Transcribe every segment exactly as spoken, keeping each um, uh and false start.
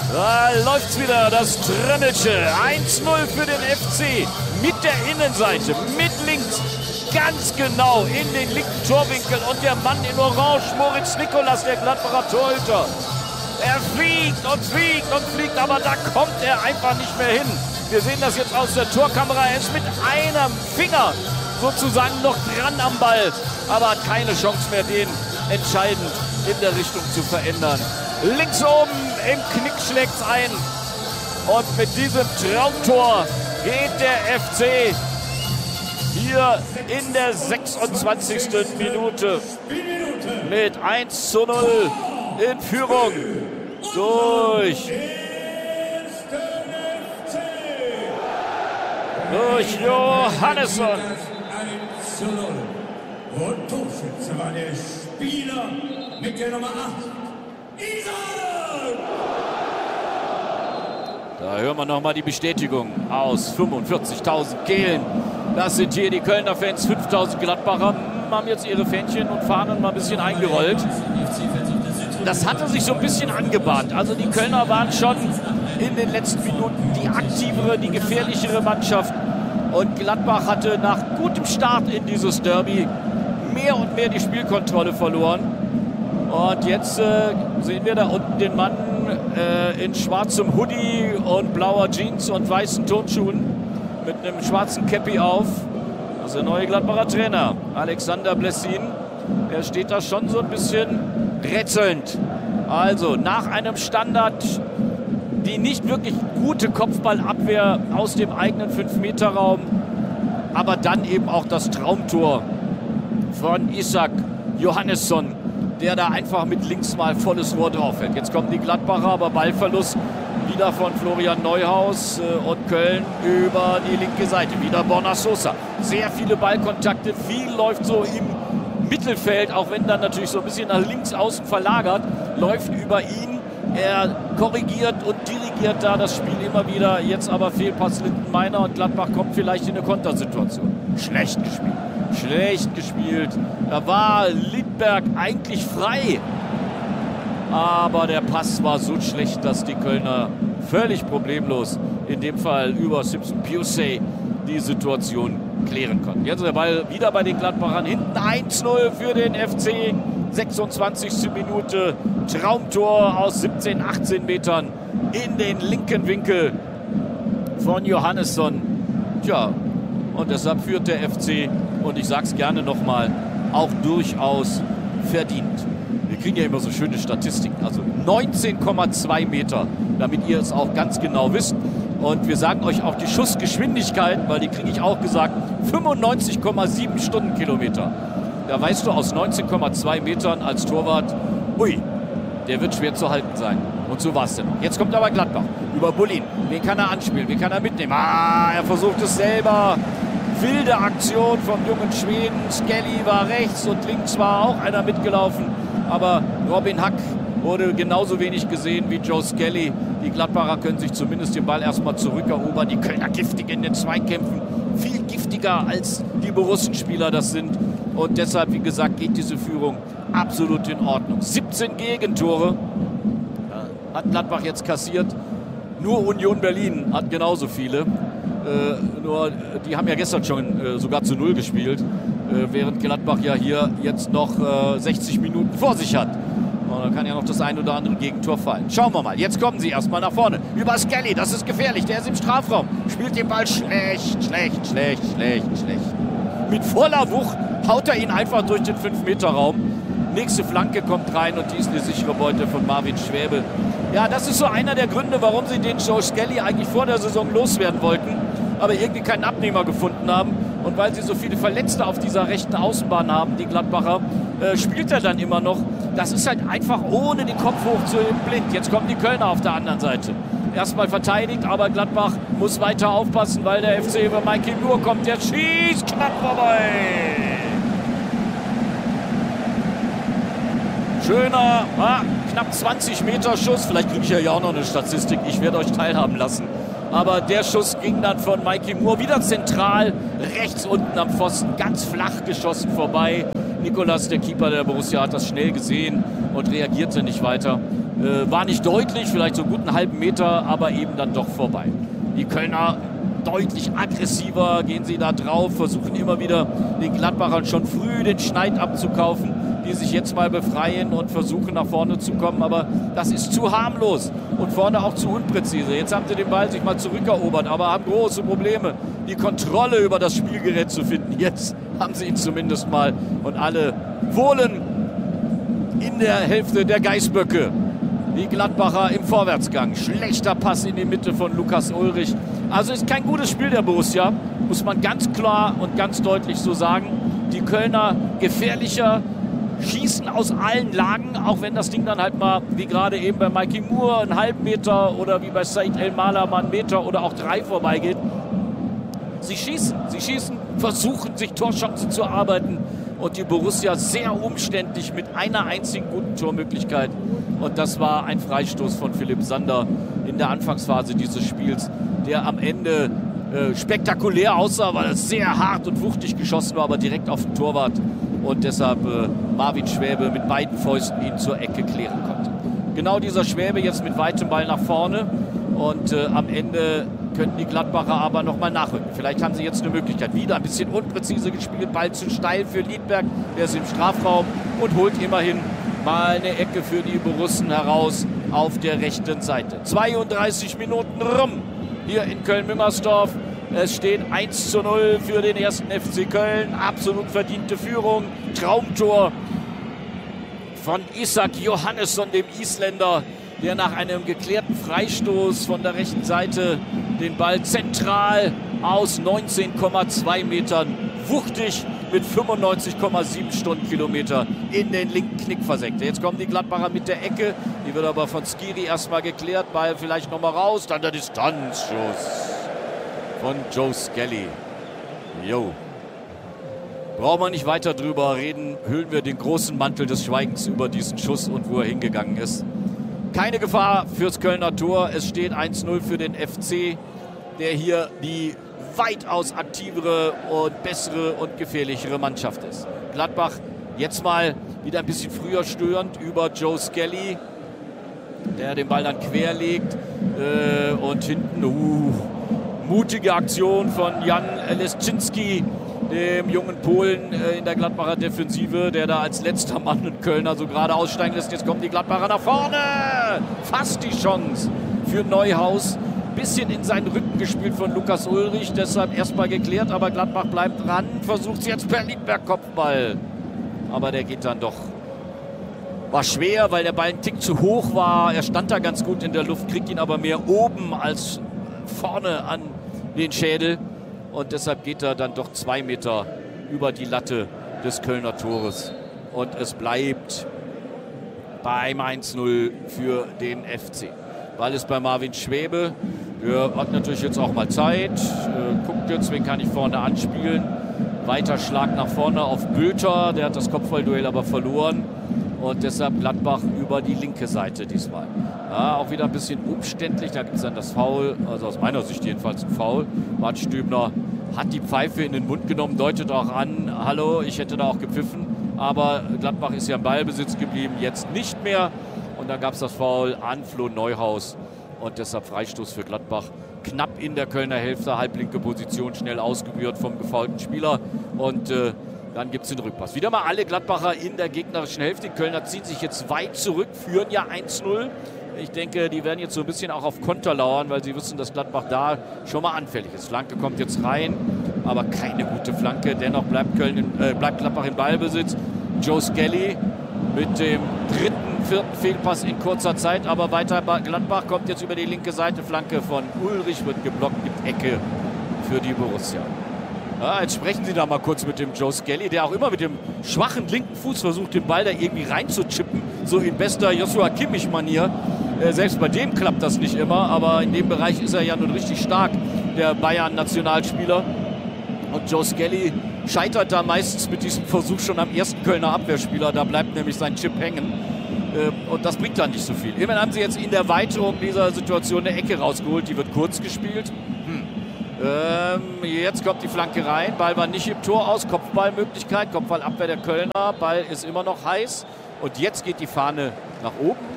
Da läuft's wieder, das Trennelsche. eins null für den F C. Mit der Innenseite, mit links. Ganz genau in den linken Torwinkel. Und der Mann in Orange, Moritz Nicolas, der Gladbacher Torhüter. Er fliegt und fliegt und fliegt, aber da kommt er einfach nicht mehr hin. Wir sehen das jetzt aus der Torkamera. Er ist mit einem Finger sozusagen noch dran am Ball, aber hat keine Chance mehr, den entscheidend in der Richtung zu verändern. Links oben im Knick schlägt's ein. Und mit diesem Traumtor geht der F C hier in der sechsundzwanzigsten Minute mit eins zu null in Führung durch, durch Johannesson. eins zu null. Und Torschütze war der Spieler mit der Nummer acht. Da hören wir nochmal die Bestätigung aus fünfundvierzigtausend Kehlen. Das sind hier die Kölner Fans. fünftausend Gladbacher haben jetzt ihre Fähnchen und Fahnen mal ein bisschen eingerollt. Das hatte sich so ein bisschen angebahnt. Also die Kölner waren schon in den letzten Minuten die aktivere, die gefährlichere Mannschaft. Und Gladbach hatte nach gutem Start in dieses Derby mehr und mehr die Spielkontrolle verloren. Und jetzt äh, sehen wir da unten den Mann äh, in schwarzem Hoodie und blauer Jeans und weißen Turnschuhen mit einem schwarzen Käppi auf. Das ist der neue Gladbacher Trainer, Alexander Blessin. Er steht da schon so ein bisschen rätselnd. Also nach einem Standard, die nicht wirklich gute Kopfballabwehr aus dem eigenen fünf Meter Raum, aber dann eben auch das Traumtor von Ishak Johannesson, der da einfach mit links mal volles Rohr drauf hält. Jetzt kommen die Gladbacher, aber Ballverlust wieder von Florian Neuhaus äh, und Köln über die linke Seite. Wieder Borna Sosa. Sehr viele Ballkontakte, viel läuft so im Mittelfeld, auch wenn dann natürlich so ein bisschen nach links außen verlagert, läuft über ihn. Er korrigiert und dirigiert da das Spiel immer wieder. Jetzt aber Fehlpass Lindenmeiner und Gladbach kommt vielleicht in eine Kontersituation. Schlecht gespielt. Schlecht gespielt. Da war Lindberg eigentlich frei. Aber der Pass war so schlecht, dass die Kölner völlig problemlos, in dem Fall über Simpson Piusse, die Situation klären konnten. Jetzt der Ball wieder bei den Gladbachern. Hinten eins null für den F C. sechsundzwanzigste Minute. Traumtor aus siebzehn, achtzehn Metern in den linken Winkel von Johannesson. Tja, und deshalb führt der F C, und ich sag's gerne nochmal, auch durchaus verdient. Wir kriegen ja immer so schöne Statistiken, also neunzehn Komma zwei Meter, damit ihr es auch ganz genau wisst. Und wir sagen euch auch die Schussgeschwindigkeit, weil die kriege ich auch gesagt, fünfundneunzig Komma sieben Stundenkilometer. Da weißt du aus neunzehn Komma zwei Metern als Torwart, ui, der wird schwer zu halten sein. Und so war es denn. Jetzt kommt aber Gladbach über Bullin. Wen kann er anspielen? Wen kann er mitnehmen? Ah, er versucht es selber. Wilde Aktion vom jungen Schweden. Skelly war rechts und links war auch einer mitgelaufen. Aber Robin Hack wurde genauso wenig gesehen wie Joe Skelly. Die Gladbacher können sich zumindest den Ball erstmal zurückerobern. Die Kölner giftig in den Zweikämpfen. Viel giftiger als die Borussen-Spieler das sind. Und deshalb, wie gesagt, geht diese Führung absolut in Ordnung. siebzehn Gegentore hat Gladbach jetzt kassiert. Nur Union Berlin hat genauso viele. Äh, nur die haben ja gestern schon äh, sogar zu Null gespielt, äh, während Gladbach ja hier jetzt noch äh, sechzig Minuten vor sich hat. Und da kann ja noch das ein oder andere Gegentor fallen. Schauen wir mal. Jetzt kommen sie erstmal nach vorne. Über Skelly, das ist gefährlich. Der ist im Strafraum. Spielt den Ball schlecht, schlecht, schlecht, schlecht, schlecht. Mit voller Wucht haut er ihn einfach durch den fünf Meter Raum. Nächste Flanke kommt rein und die ist eine sichere Beute von Marvin Schwäbe. Ja, das ist so einer der Gründe, warum sie den Joe Skelly eigentlich vor der Saison loswerden wollten, aber irgendwie keinen Abnehmer gefunden haben. Und weil sie so viele Verletzte auf dieser rechten Außenbahn haben, die Gladbacher, äh, spielt er dann immer noch. Das ist halt einfach ohne den Kopf hoch zu blind. Jetzt kommen die Kölner auf der anderen Seite. Erstmal verteidigt, aber Gladbach muss weiter aufpassen, weil der F C über Mikey Moore kommt. Der schießt knapp vorbei. Schöner, ah, knapp zwanzig Meter Schuss. Vielleicht kriege ich ja auch noch eine Statistik. Ich werde euch teilhaben lassen. Aber der Schuss ging dann von Mikey Moore wieder zentral, rechts unten am Pfosten, ganz flach geschossen vorbei. Nicolas, der Keeper der Borussia, hat das schnell gesehen und reagierte nicht weiter. Äh, war nicht deutlich, vielleicht so einen guten halben Meter, aber eben dann doch vorbei. Die Kölner deutlich aggressiver, gehen sie da drauf, versuchen immer wieder den Gladbachern schon früh den Schneid abzukaufen, die sich jetzt mal befreien und versuchen nach vorne zu kommen, aber das ist zu harmlos und vorne auch zu unpräzise. Jetzt haben sie den Ball sich mal zurückerobert, aber haben große Probleme, die Kontrolle über das Spielgerät zu finden. Jetzt haben sie ihn zumindest mal und alle wohlen in der Hälfte der Geißböcke. Die Gladbacher im Vorwärtsgang. Schlechter Pass in die Mitte von Lukas Ullrich. Also ist kein gutes Spiel der Borussia, muss man ganz klar und ganz deutlich so sagen. Die Kölner gefährlicher, schießen aus allen Lagen, auch wenn das Ding dann halt mal, wie gerade eben bei Mikey Moore, einen halben Meter oder wie bei Said El-Mala mal einen Meter oder auch drei vorbeigeht. Sie schießen, sie schießen, versuchen sich Torchancen zu erarbeiten und die Borussia sehr umständlich mit einer einzigen guten Tormöglichkeit. Und das war ein Freistoß von Philipp Sander in der Anfangsphase dieses Spiels, der am Ende äh, spektakulär aussah, weil es sehr hart und wuchtig geschossen war, aber direkt auf den Torwart. Und deshalb äh, Marvin Schwäbe mit beiden Fäusten ihn zur Ecke klären konnte. Genau dieser Schwäbe jetzt mit weitem Ball nach vorne. Und äh, am Ende könnten die Gladbacher aber nochmal nachrücken. Vielleicht haben sie jetzt eine Möglichkeit. Wieder ein bisschen unpräzise gespielt. Ball zu steil für Liedberg. Der ist im Strafraum und holt immerhin mal eine Ecke für die Borussen heraus auf der rechten Seite. zweiunddreißig Minuten rum hier in Köln-Müngersdorf. Es steht eins zu null für den ersten F C Köln. Absolut verdiente Führung. Traumtor von Isak Johannesson, dem Isländer, der nach einem geklärten Freistoß von der rechten Seite den Ball zentral aus neunzehn Komma zwei Metern wuchtig mit fünfundneunzig Komma sieben Stundenkilometer in den linken Knick versenkte. Jetzt kommen die Gladbacher mit der Ecke. Die wird aber von Skiri erstmal geklärt. Ball vielleicht nochmal raus. Dann der Distanzschuss von Joe Skelly. Jo. Brauchen wir nicht weiter drüber reden. Hüllen wir den großen Mantel des Schweigens über diesen Schuss und wo er hingegangen ist. Keine Gefahr fürs Kölner Tor. Es steht eins null für den F C, der hier die weitaus aktivere und bessere und gefährlichere Mannschaft ist. Gladbach jetzt mal wieder ein bisschen früher störend über Joe Skelly, der den Ball dann querlegt äh, und hinten uh, mutige Aktion von Jan Leszczynski, dem jungen Polen äh, in der Gladbacher Defensive, der da als letzter Mann in Kölner so gerade aussteigen lässt. Jetzt kommen die Gladbacher nach vorne. Fast die Chance für Neuhaus. Bisschen in seinen Rücken gespielt von Lukas Ullrich, deshalb erstmal geklärt, aber Gladbach bleibt dran, versucht es jetzt per Liedberg-Kopfball. Aber der geht dann doch. War schwer, weil der Ball ein Tick zu hoch war. Er stand da ganz gut in der Luft, kriegt ihn aber mehr oben als vorne an den Schädel. Und deshalb geht er dann doch zwei Meter über die Latte des Kölner Tores. Und es bleibt beim eins null für den F C. Ball ist bei Marvin Schwäbe. Der hat natürlich jetzt auch mal Zeit. Äh, guckt jetzt, wen kann ich vorne anspielen. Weiter Schlag nach vorne auf Bülter. Der hat das Kopfballduell aber verloren. Und deshalb Gladbach über die linke Seite diesmal. Ja, auch wieder ein bisschen umständlich. Da gibt es dann das Foul. Also aus meiner Sicht jedenfalls ein Foul. Bart Stübner hat die Pfeife in den Mund genommen. Deutet auch an, hallo, ich hätte da auch gepfiffen. Aber Gladbach ist ja im Ballbesitz geblieben. Jetzt nicht mehr. Und dann gab es das Foul an Flo Neuhaus und deshalb Freistoß für Gladbach. Knapp in der Kölner Hälfte, halblinke Position, schnell ausgerührt vom gefoulten Spieler. Und äh, dann gibt es den Rückpass. Wieder mal alle Gladbacher in der gegnerischen Hälfte. Die Kölner ziehen sich jetzt weit zurück, führen ja eins null. Ich denke, die werden jetzt so ein bisschen auch auf Konter lauern, weil sie wissen, dass Gladbach da schon mal anfällig ist. Flanke kommt jetzt rein, aber keine gute Flanke. Dennoch bleibt, Köln in, äh, bleibt Gladbach im Ballbesitz. Joe Skelly mit dem dritten, vierten Fehlpass in kurzer Zeit, aber weiter Gladbach kommt jetzt über die linke Seite. Flanke von Ullrich wird geblockt, gibt Ecke für die Borussia. Ja, jetzt sprechen Sie da mal kurz mit dem Joe Skelly, der auch immer mit dem schwachen linken Fuß versucht, den Ball da irgendwie reinzuchippen, so in bester Joshua Kimmich-Manier. Äh, selbst bei dem klappt das nicht immer, aber in dem Bereich ist er ja nun richtig stark, der Bayern-Nationalspieler. Und Joe Skelly scheitert da meistens mit diesem Versuch schon am ersten Kölner Abwehrspieler. Da bleibt nämlich sein Chip hängen. Äh, und das bringt dann nicht so viel. Immerhin haben sie jetzt in der Weiterung dieser Situation eine Ecke rausgeholt. Die wird kurz gespielt. Hm. Ähm, jetzt kommt die Flanke rein. Ball war nicht im Tor aus. Kopfballmöglichkeit. Kopfballabwehr der Kölner. Ball ist immer noch heiß. Und jetzt geht die Fahne nach oben.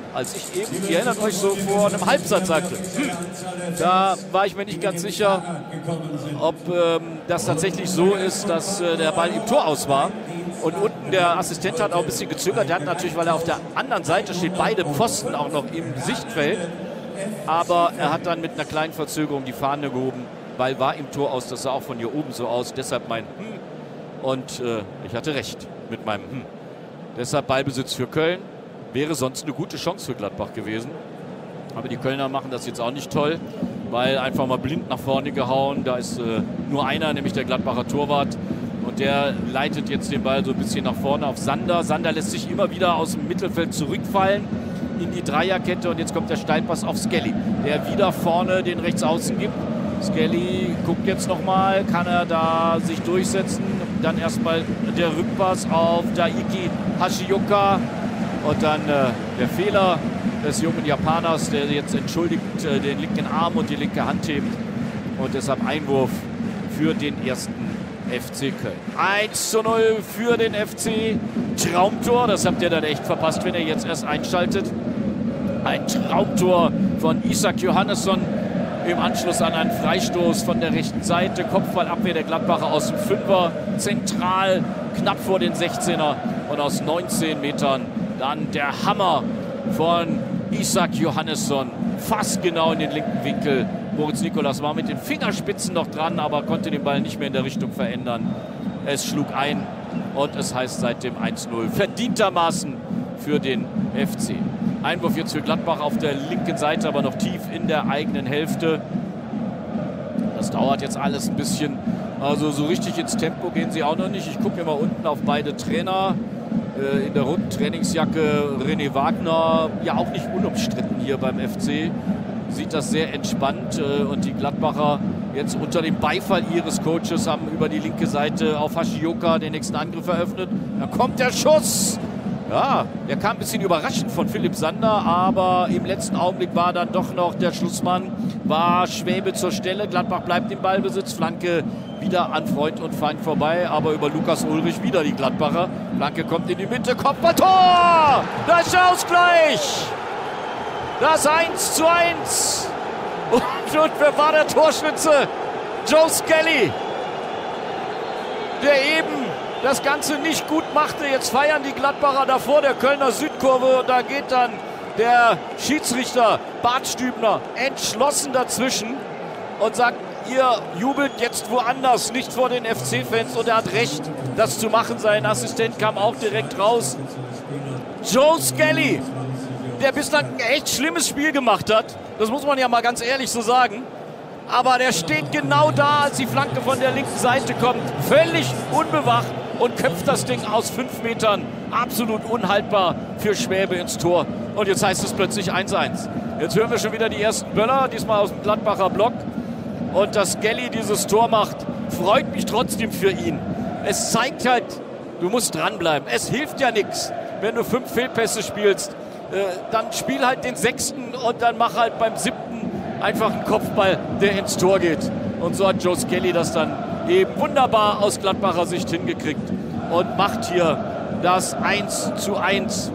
als ich eben, ihr erinnert euch, so vor einem Halbsatz sagte, hm, da war ich mir nicht ganz sicher, ob ähm, das tatsächlich so ist, dass äh, der Ball im Tor aus war. Und unten der Assistent hat auch ein bisschen gezögert. Der hat natürlich, weil er auf der anderen Seite steht, beide Pfosten auch noch im Sichtfeld. Aber er hat dann mit einer kleinen Verzögerung die Fahne gehoben. Ball war im Tor aus, das sah auch von hier oben so aus. Deshalb mein Hm. Und äh, ich hatte recht mit meinem Hm. Deshalb Ballbesitz für Köln. Wäre sonst eine gute Chance für Gladbach gewesen. Aber die Kölner machen das jetzt auch nicht toll, weil einfach mal blind nach vorne gehauen. Da ist äh, nur einer, nämlich der Gladbacher Torwart. Und der leitet jetzt den Ball so ein bisschen nach vorne auf Sander. Sander lässt sich immer wieder aus dem Mittelfeld zurückfallen in die Dreierkette. Und jetzt kommt der Steilpass auf Skelly, der wieder vorne den Rechtsaußen gibt. Skelly guckt jetzt nochmal, kann er da sich durchsetzen. Dann erstmal der Rückpass auf Daiki Hashioka. Und dann äh, der Fehler des jungen Japaners, der jetzt entschuldigt äh, den linken Arm und die linke Hand hebt. Und deshalb Einwurf für den ersten F C Köln. eins zu null für den F C. Traumtor, das habt ihr dann echt verpasst, wenn ihr jetzt erst einschaltet. Ein Traumtor von Isak Johannesson im Anschluss an einen Freistoß von der rechten Seite. Kopfballabwehr der Gladbacher aus dem Fünfer, zentral, knapp vor den sechzehner. Und aus neunzehn Metern dann der Hammer von Isak Johannesson. Fast genau in den linken Winkel. Moritz Nikolas war mit den Fingerspitzen noch dran, aber konnte den Ball nicht mehr in der Richtung verändern. Es schlug ein und es heißt seitdem eins zu null. Verdientermaßen für den F C. Einwurf jetzt für Gladbach auf der linken Seite, aber noch tief in der eigenen Hälfte. Das dauert jetzt alles ein bisschen. Also so richtig ins Tempo gehen sie auch noch nicht. Ich gucke mir mal unten auf beide Trainer. Äh, in der roten Trainingsjacke René Wagner, ja auch nicht unumstritten hier beim F C. Sieht das sehr entspannt. Äh, und die Gladbacher jetzt unter dem Beifall ihres Coaches haben über die linke Seite auf Hashioka den nächsten Angriff eröffnet. Da kommt der Schuss. Ja, der kam ein bisschen überraschend von Philipp Sander, aber im letzten Augenblick war dann doch noch der Schlussmann, war Schwäbe zur Stelle. Gladbach bleibt im Ballbesitz, Flanke wieder an Freund und Feind vorbei, aber über Lukas Ulrich wieder die Gladbacher. Flanke kommt in die Mitte, Kopfballtor! Das ist der Ausgleich! Das eins zu eins! Und, und wer war der Torschütze? Joe Skelly, der eben das Ganze nicht gut machte. Jetzt feiern die Gladbacher davor der Kölner Südkurve und da geht dann der Schiedsrichter Bart Stübner entschlossen dazwischen und sagt, ihr jubelt jetzt woanders, nicht vor den F C-Fans, und er hat recht, das zu machen. Sein Assistent kam auch direkt raus. Joe Skelly, der bislang ein echt schlimmes Spiel gemacht hat, das muss man ja mal ganz ehrlich so sagen. Aber der steht genau da, als die Flanke von der linken Seite kommt, völlig unbewacht und köpft das Ding aus fünf Metern. Absolut unhaltbar für Schwäbe ins Tor. Und jetzt heißt es plötzlich eins eins. Jetzt hören wir schon wieder die ersten Böller, diesmal aus dem Gladbacher Block. Und dass Skelly dieses Tor macht, freut mich trotzdem für ihn. Es zeigt halt, du musst dranbleiben. Es hilft ja nichts, wenn du fünf Fehlpässe spielst. Äh, dann spiel halt den sechsten und dann mach halt beim siebten einfach einen Kopfball, der ins Tor geht. Und so hat Joe Skelly das dann eben wunderbar aus Gladbacher Sicht hingekriegt und macht hier das eins zu eins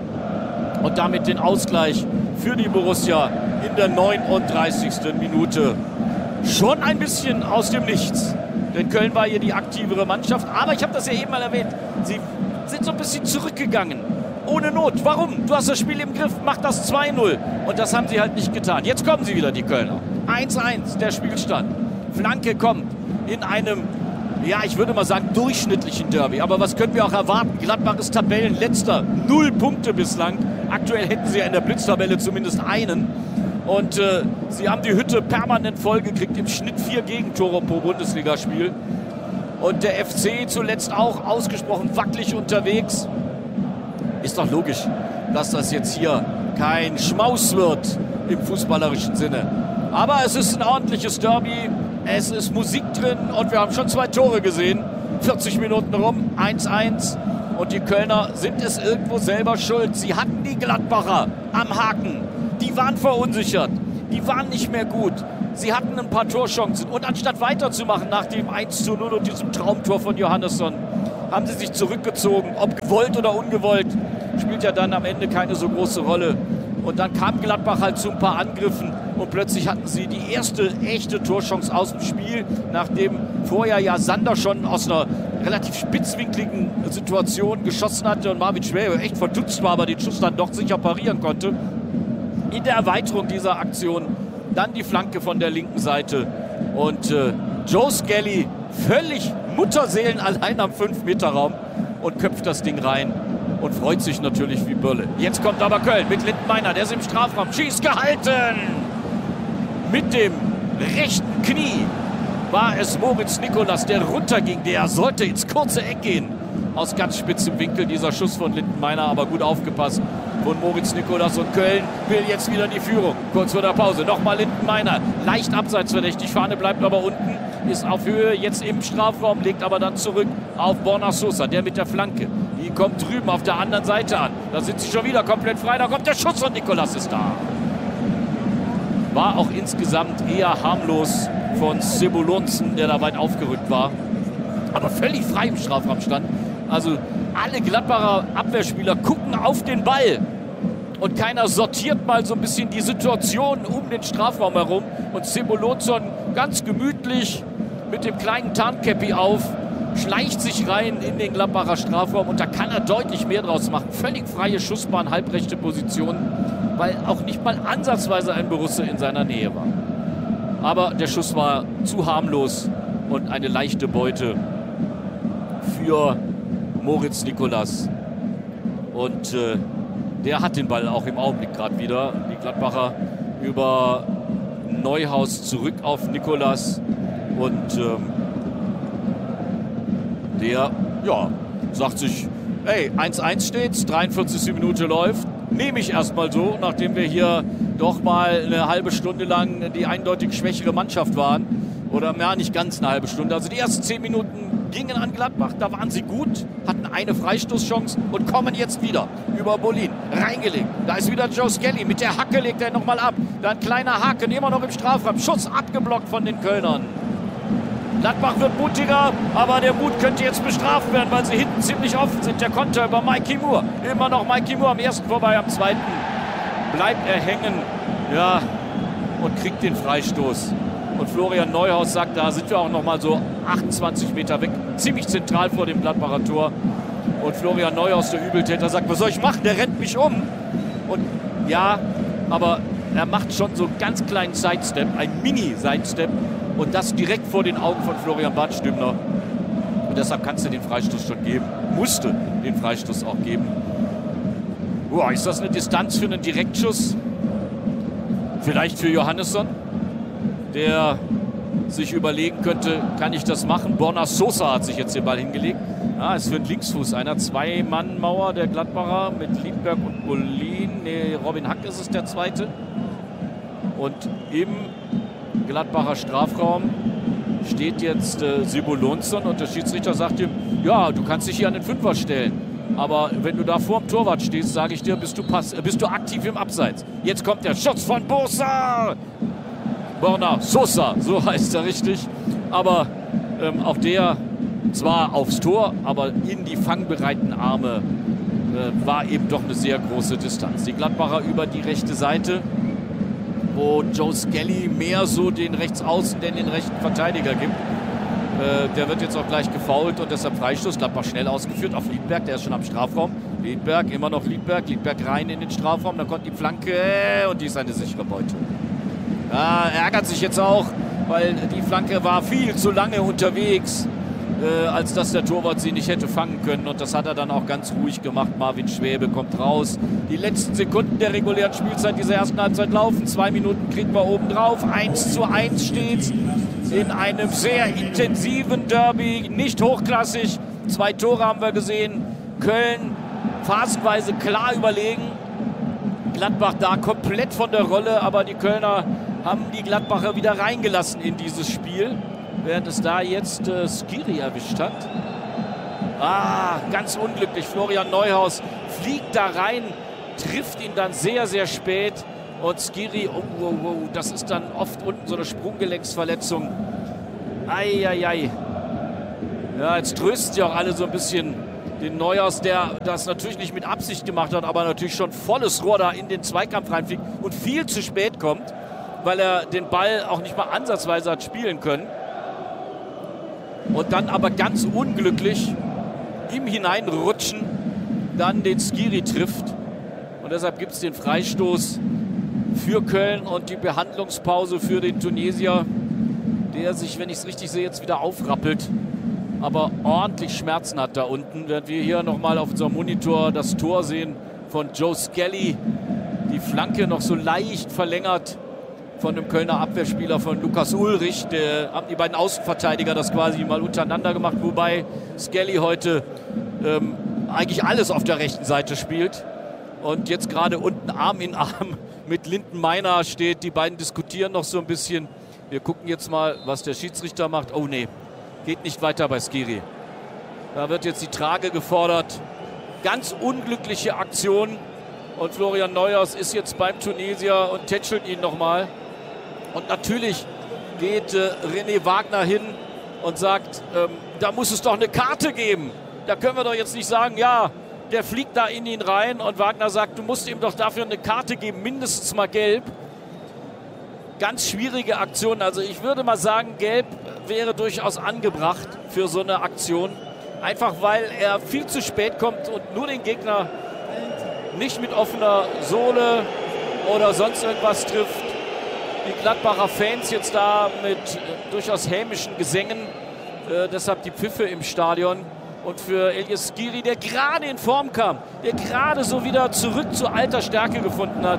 und damit den Ausgleich für die Borussia in der neununddreißigsten Minute. Schon ein bisschen aus dem Nichts, denn Köln war hier die aktivere Mannschaft, aber ich habe das ja eben mal erwähnt, sie sind so ein bisschen zurückgegangen. Ohne Not. Warum? Du hast das Spiel im Griff, mach das zwei null. Und das haben sie halt nicht getan. Jetzt kommen sie wieder, die Kölner. eins eins, der Spielstand. Flanke kommt in einem, ja, ich würde mal sagen, durchschnittlichen Derby. Aber was können wir auch erwarten? Gladbach ist Tabellenletzter. Null Punkte bislang. Aktuell hätten sie ja in der Blitztabelle zumindest einen. Und äh, sie haben die Hütte permanent vollgekriegt. Im Schnitt vier Gegentore pro Bundesligaspiel. Und der F C zuletzt auch ausgesprochen wackelig unterwegs. Ist doch logisch, dass das jetzt hier kein Schmaus wird im fußballerischen Sinne. Aber es ist ein ordentliches Derby, es ist Musik drin und wir haben schon zwei Tore gesehen. vierzig Minuten rum, eins eins. Und die Kölner sind es irgendwo selber schuld. Sie hatten die Gladbacher am Haken. Die waren verunsichert, die waren nicht mehr gut. Sie hatten ein paar Torchancen und anstatt weiterzumachen nach dem eins zu null und diesem Traumtor von Johannesson, haben sie sich zurückgezogen, ob gewollt oder ungewollt, spielt ja dann am Ende keine so große Rolle. Und dann kam Gladbach halt zu ein paar Angriffen und plötzlich hatten sie die erste echte Torchance aus dem Spiel, nachdem vorher ja Sander schon aus einer relativ spitzwinkligen Situation geschossen hatte und Marvin Schwäbe echt verdutzt war, aber den Schuss dann doch sicher parieren konnte. In der Erweiterung dieser Aktion dann die Flanke von der linken Seite und äh, Joe Skelly völlig Mutterseelen allein am fünf Meter Raum und köpft das Ding rein und freut sich natürlich wie Bölle. Jetzt kommt aber Köln mit Lindenmeiner, der ist im Strafraum, schießt gehalten. Mit dem rechten Knie war es Moritz Nikolas, der runterging, der sollte ins kurze Eck gehen. Aus ganz spitzem Winkel dieser Schuss von Lindenmeiner, aber gut aufgepasst von Moritz Nikolas und Köln will jetzt wieder die Führung. Kurz vor der Pause nochmal Lindenmeiner, leicht abseitsverdächtig, Fahne bleibt aber unten, ist auf Höhe jetzt im Strafraum, legt aber dann zurück auf Borna Sosa, der mit der Flanke. Die kommt drüben auf der anderen Seite an. Da sind sie schon wieder komplett frei, da kommt der Schuss und Nikolas ist da. War auch insgesamt eher harmlos von Sebulonsen, der da weit aufgerückt war, aber völlig frei im Strafraum stand. Also alle Gladbacher Abwehrspieler gucken auf den Ball und keiner sortiert mal so ein bisschen die Situation um den Strafraum herum. Und Sebulonsen ganz gemütlich mit dem kleinen Tarnkäppi auf, schleicht sich rein in den Gladbacher Strafraum und da kann er deutlich mehr draus machen. Völlig freie Schussbahn, halbrechte Position, weil auch nicht mal ansatzweise ein Borusse in seiner Nähe war. Aber der Schuss war zu harmlos und eine leichte Beute für Moritz Nikolas. Und äh, der hat den Ball auch im Augenblick gerade wieder. Die Gladbacher über Neuhaus zurück auf Nikolas. Und ähm, der, ja, sagt sich, hey, eins eins steht's, dreiundvierzigste Minute läuft. Nehme ich erstmal so, nachdem wir hier doch mal eine halbe Stunde lang die eindeutig schwächere Mannschaft waren. Oder ja, nicht ganz eine halbe Stunde. Also die ersten zehn Minuten gingen an Gladbach, da waren sie gut, hatten eine Freistoßchance und kommen jetzt wieder über Bolin. Reingelegt, da ist wieder Joe Skelly, mit der Hacke legt er nochmal ab. Da ein kleiner Haken, immer noch im Strafraum, Schuss abgeblockt von den Kölnern. Gladbach wird mutiger, aber der Mut könnte jetzt bestraft werden, weil sie hinten ziemlich offen sind. Der Konter über Mikey Moore, immer noch Mikey Moore am ersten vorbei, am zweiten bleibt er hängen, ja, und kriegt den Freistoß. Und Florian Neuhaus sagt, da sind wir auch noch mal so achtundzwanzig Meter weg, ziemlich zentral vor dem Gladbacher Tor. Und Florian Neuhaus, der Übeltäter, sagt, was soll ich machen? Der rennt mich um. Und ja, aber er macht schon so einen ganz kleinen Sidestep, ein Mini-Sidestep. Und das direkt vor den Augen von Florian Badstübner. Und deshalb kannst du den Freistoß schon geben. Musste den Freistoß auch geben. Boah, ist das eine Distanz für einen Direktschuss? Vielleicht für Johannesson, der sich überlegen könnte, kann ich das machen? Borna Sosa hat sich jetzt den Ball hingelegt. Ja, ist für einen Linksfuß einer Zwei-Mann-Mauer der Gladbacher mit Liedberg und Bolin. Nee, Robin Hack ist es der Zweite. Und im Gladbacher Strafraum steht jetzt äh, Sebulonsen und der Schiedsrichter sagt ihm, ja, du kannst dich hier an den Fünfer stellen. Aber wenn du da vor dem Torwart stehst, sage ich dir, bist du, pass äh, bist du aktiv im Abseits. Jetzt kommt der Schuss von Bosa. Borna Sosa, so heißt er richtig. Aber ähm, auch der zwar aufs Tor, aber in die fangbereiten Arme äh, war eben doch eine sehr große Distanz. Die Gladbacher über die rechte Seite, wo Joe Skelly mehr so den Rechtsaußen, denn den rechten Verteidiger gibt. Äh, der wird jetzt auch gleich gefoult und deshalb Freistoß. Gladbach schnell ausgeführt auf Liedberg, der ist schon am Strafraum. Liedberg, immer noch Liedberg, Liedberg rein in den Strafraum, dann kommt die Flanke und die ist eine sichere Beute. Ja, ärgert sich jetzt auch, weil die Flanke war viel zu lange unterwegs, äh, als dass der Torwart sie nicht hätte fangen können. Und das hat er dann auch ganz ruhig gemacht. Marvin Schwäbe kommt raus. Die letzten Sekunden der regulären Spielzeit dieser ersten Halbzeit laufen. Zwei Minuten kriegen wir oben drauf. eins zu eins steht's in einem sehr intensiven Derby. Nicht hochklassig. Zwei Tore haben wir gesehen. Köln phasenweise klar überlegen. Gladbach da komplett von der Rolle, aber die Kölner haben die Gladbacher wieder reingelassen in dieses Spiel, während es da jetzt äh, Skiri erwischt hat. Ah, ganz unglücklich. Florian Neuhaus fliegt da rein, trifft ihn dann sehr, sehr spät. Und Skiri, oh, oh, oh, das ist dann oft unten so eine Sprunggelenksverletzung. Eieiei. Ja, jetzt trösten sie auch alle so ein bisschen den Neuhaus, der das natürlich nicht mit Absicht gemacht hat, aber natürlich schon volles Rohr da in den Zweikampf reinfliegt und viel zu spät kommt, weil er den Ball auch nicht mal ansatzweise hat spielen können. Und dann aber ganz unglücklich im Hineinrutschen dann den Skiri trifft. Und deshalb gibt es den Freistoß für Köln und die Behandlungspause für den Tunesier, der sich, wenn ich es richtig sehe, jetzt wieder aufrappelt, aber ordentlich Schmerzen hat da unten. Während wir hier nochmal auf unserem Monitor das Tor sehen von Joe Skelly, die Flanke noch so leicht verlängert von dem Kölner Abwehrspieler von Lukas Ulrich. Der haben die beiden Außenverteidiger das quasi mal untereinander gemacht, wobei Skelly heute ähm, eigentlich alles auf der rechten Seite spielt und jetzt gerade unten Arm in Arm mit Linden Meiner steht. Die beiden diskutieren noch so ein bisschen. Wir gucken jetzt mal, was der Schiedsrichter macht. Oh nee, geht nicht weiter bei Skiri. Da wird jetzt die Trage gefordert. Ganz unglückliche Aktion. Und Florian Neuhaus ist jetzt beim Tunesier und tätschelt ihn nochmal. Und natürlich geht äh, René Wagner hin und sagt, ähm, da muss es doch eine Karte geben. Da können wir doch jetzt nicht sagen, ja, der fliegt da in ihn rein. Und Wagner sagt, du musst ihm doch dafür eine Karte geben, mindestens mal gelb. Ganz schwierige Aktion. Also ich würde mal sagen, gelb wäre durchaus angebracht für so eine Aktion. Einfach weil er viel zu spät kommt und nur den Gegner nicht mit offener Sohle oder sonst irgendwas trifft. Die Gladbacher Fans jetzt da mit äh, durchaus hämischen Gesängen. Äh, deshalb die Pfiffe im Stadion. Und für Elias Skiri, der gerade in Form kam, der gerade so wieder zurück zu alter Stärke gefunden hat.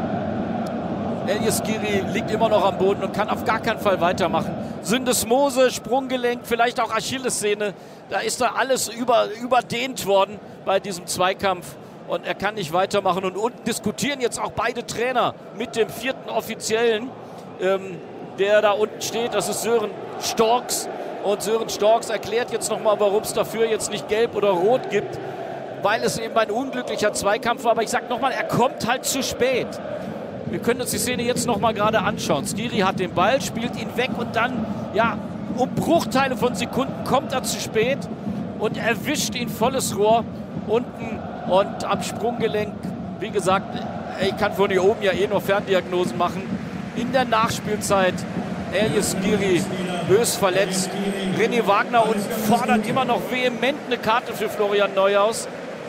Elias Skiri liegt immer noch am Boden und kann auf gar keinen Fall weitermachen. Syndesmose, Sprunggelenk, vielleicht auch Achillessehne. Da ist da alles über, überdehnt worden bei diesem Zweikampf. Und er kann nicht weitermachen. Und unten diskutieren jetzt auch beide Trainer mit dem vierten Offiziellen, ähm, der da unten steht. Das ist Sören Storks. Und Sören Storks erklärt jetzt nochmal, warum es dafür jetzt nicht gelb oder rot gibt. Weil es eben ein unglücklicher Zweikampf war. Aber ich sage nochmal, er kommt halt zu spät. Wir können uns die Szene jetzt nochmal gerade anschauen. Skiri hat den Ball, spielt ihn weg und dann, ja, um Bruchteile von Sekunden kommt er zu spät und erwischt ihn volles Rohr unten. Und am Sprunggelenk, wie gesagt, ich kann von hier oben ja eh noch Ferndiagnosen machen. In der Nachspielzeit Elias Skiri bös verletzt. René Wagner und fordert immer noch vehement eine Karte für Florian Neuhaus.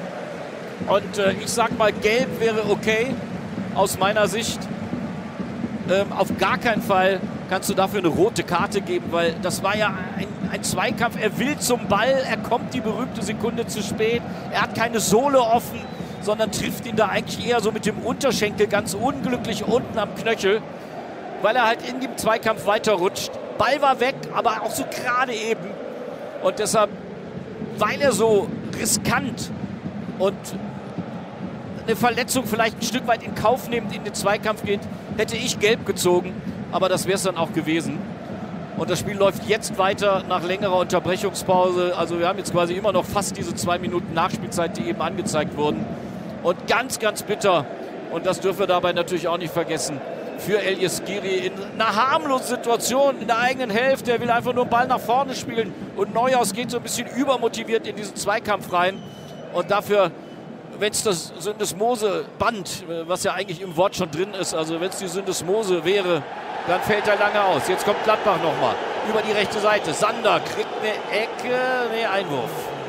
Und äh, ich sag mal, gelb wäre okay, aus meiner Sicht. Ähm, auf gar keinen Fall kannst du dafür eine rote Karte geben, weil das war ja ein, ein Zweikampf. Er will zum Ball, er kommt die berühmte Sekunde zu spät. Er hat keine Sohle offen, sondern trifft ihn da eigentlich eher so mit dem Unterschenkel ganz unglücklich unten am Knöchel, weil er halt in dem Zweikampf weiterrutscht. Ball war weg, aber auch so gerade eben. Und deshalb, weil er so riskant und eine Verletzung vielleicht ein Stück weit in Kauf nehmend in den Zweikampf geht, hätte ich gelb gezogen. Aber das wäre es dann auch gewesen. Und das Spiel läuft jetzt weiter nach längerer Unterbrechungspause. Also wir haben jetzt quasi immer noch fast diese zwei Minuten Nachspielzeit, die eben angezeigt wurden. Und ganz, ganz bitter, und das dürfen wir dabei natürlich auch nicht vergessen, für Elias Skiri in einer harmlosen Situation in der eigenen Hälfte. Er will einfach nur einen Ball nach vorne spielen. Und Neuhaus geht so ein bisschen übermotiviert in diesen Zweikampf rein. Und dafür, wenn es das Syndesmose-Band, was ja eigentlich im Wort schon drin ist, also wenn es die Syndesmose wäre, dann fällt er lange aus. Jetzt kommt Gladbach nochmal über die rechte Seite. Sander kriegt eine Ecke, nee, Einwurf.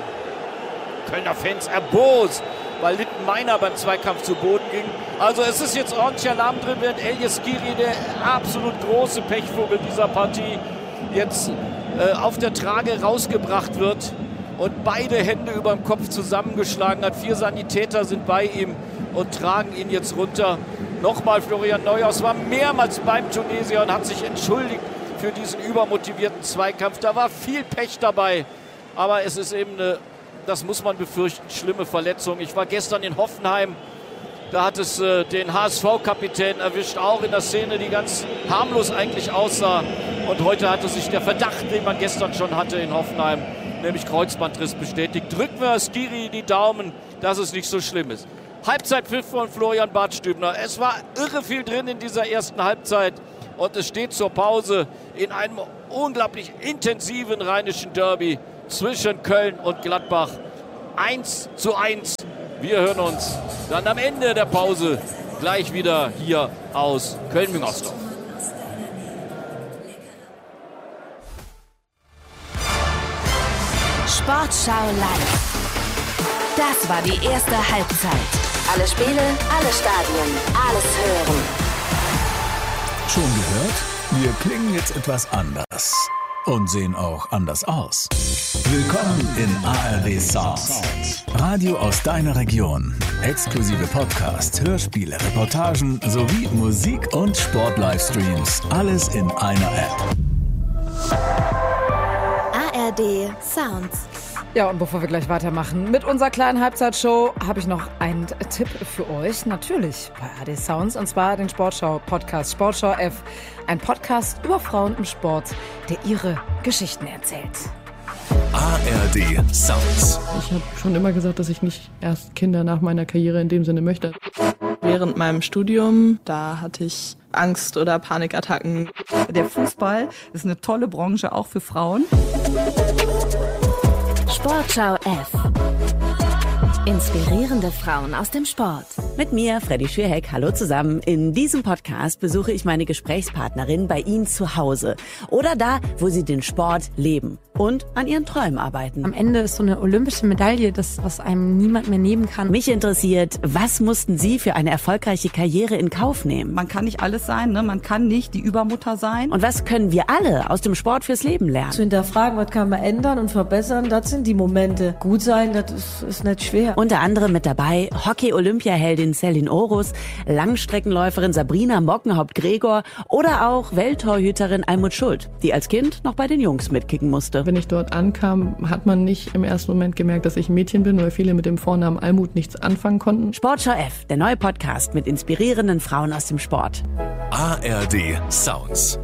Kölner Fans erbost, weil Linden Meiner beim Zweikampf zu Boden ging. Also es ist jetzt ordentlich Alarm drin, während Elias Skiri, der absolut große Pechvogel dieser Partie, jetzt äh, auf der Trage rausgebracht wird und beide Hände über dem Kopf zusammengeschlagen hat. Vier Sanitäter sind bei ihm und tragen ihn jetzt runter. Nochmal Florian Neuhaus war mehrmals beim Tunesier und hat sich entschuldigt für diesen übermotivierten Zweikampf. Da war viel Pech dabei, aber es ist eben eine, das muss man befürchten, schlimme Verletzung. Ich war gestern in Hoffenheim, da hat es äh, den H S V-Kapitän erwischt, auch in der Szene, die ganz harmlos eigentlich aussah. Und heute hatte sich der Verdacht, den man gestern schon hatte in Hoffenheim, nämlich Kreuzbandriss, bestätigt. Drücken wir Skiri die Daumen, dass es nicht so schlimm ist. Halbzeitpfiff von Florian Badstübner. Es war irre viel drin in dieser ersten Halbzeit und es steht zur Pause in einem unglaublich intensiven rheinischen Derby zwischen Köln und Gladbach eins zu eins. Wir hören uns dann am Ende der Pause gleich wieder hier aus Köln-Müngersdorf. Sportschau live. Das war die erste Halbzeit. Alle Spiele, alle Stadien, alles hören. Schon gehört? Wir klingen jetzt etwas anders. Und sehen auch anders aus. Willkommen in A R D Sounds. Radio aus deiner Region. Exklusive Podcasts, Hörspiele, Reportagen sowie Musik- und Sport-Livestreams. Alles in einer App. A R D Sounds. Ja, und bevor wir gleich weitermachen mit unserer kleinen Halbzeitshow, habe ich noch einen Tipp für euch. Natürlich bei A R D Sounds, und zwar den Sportschau-Podcast Sportschau F. Ein Podcast über Frauen im Sport, der ihre Geschichten erzählt. A R D Sounds. Ich habe schon immer gesagt, dass ich nicht erst Kinder nach meiner Karriere in dem Sinne möchte. Während meinem Studium, da hatte ich Angst- oder Panikattacken. Der Fußball ist eine tolle Branche, auch für Frauen. Sportschau F. Inspirierende Frauen aus dem Sport. Mit mir, Freddy Schürheck. Hallo zusammen. In diesem Podcast besuche ich meine Gesprächspartnerin bei Ihnen zu Hause oder da, wo sie den Sport leben und an ihren Träumen arbeiten. Am Ende ist so eine olympische Medaille das, was einem niemand mehr nehmen kann. Mich interessiert, was mussten Sie für eine erfolgreiche Karriere in Kauf nehmen? Man kann nicht alles sein, ne? Man kann nicht die Übermutter sein. Und was können wir alle aus dem Sport fürs Leben lernen? Zu hinterfragen, was kann man ändern und verbessern, das sind die Momente. Gut sein, das ist, ist nicht schwer. Unter anderem mit dabei Hockey-Olympiaheldin Celine Orus, Langstreckenläuferin Sabrina Mockenhaupt-Gregor oder auch Welttorhüterin Almut Schuld, die als Kind noch bei den Jungs mitkicken musste. Wenn ich dort ankam, hat man nicht im ersten Moment gemerkt, dass ich ein Mädchen bin, weil viele mit dem Vornamen Almut nichts anfangen konnten. Sportschau F, der neue Podcast mit inspirierenden Frauen aus dem Sport. A R D Sounds.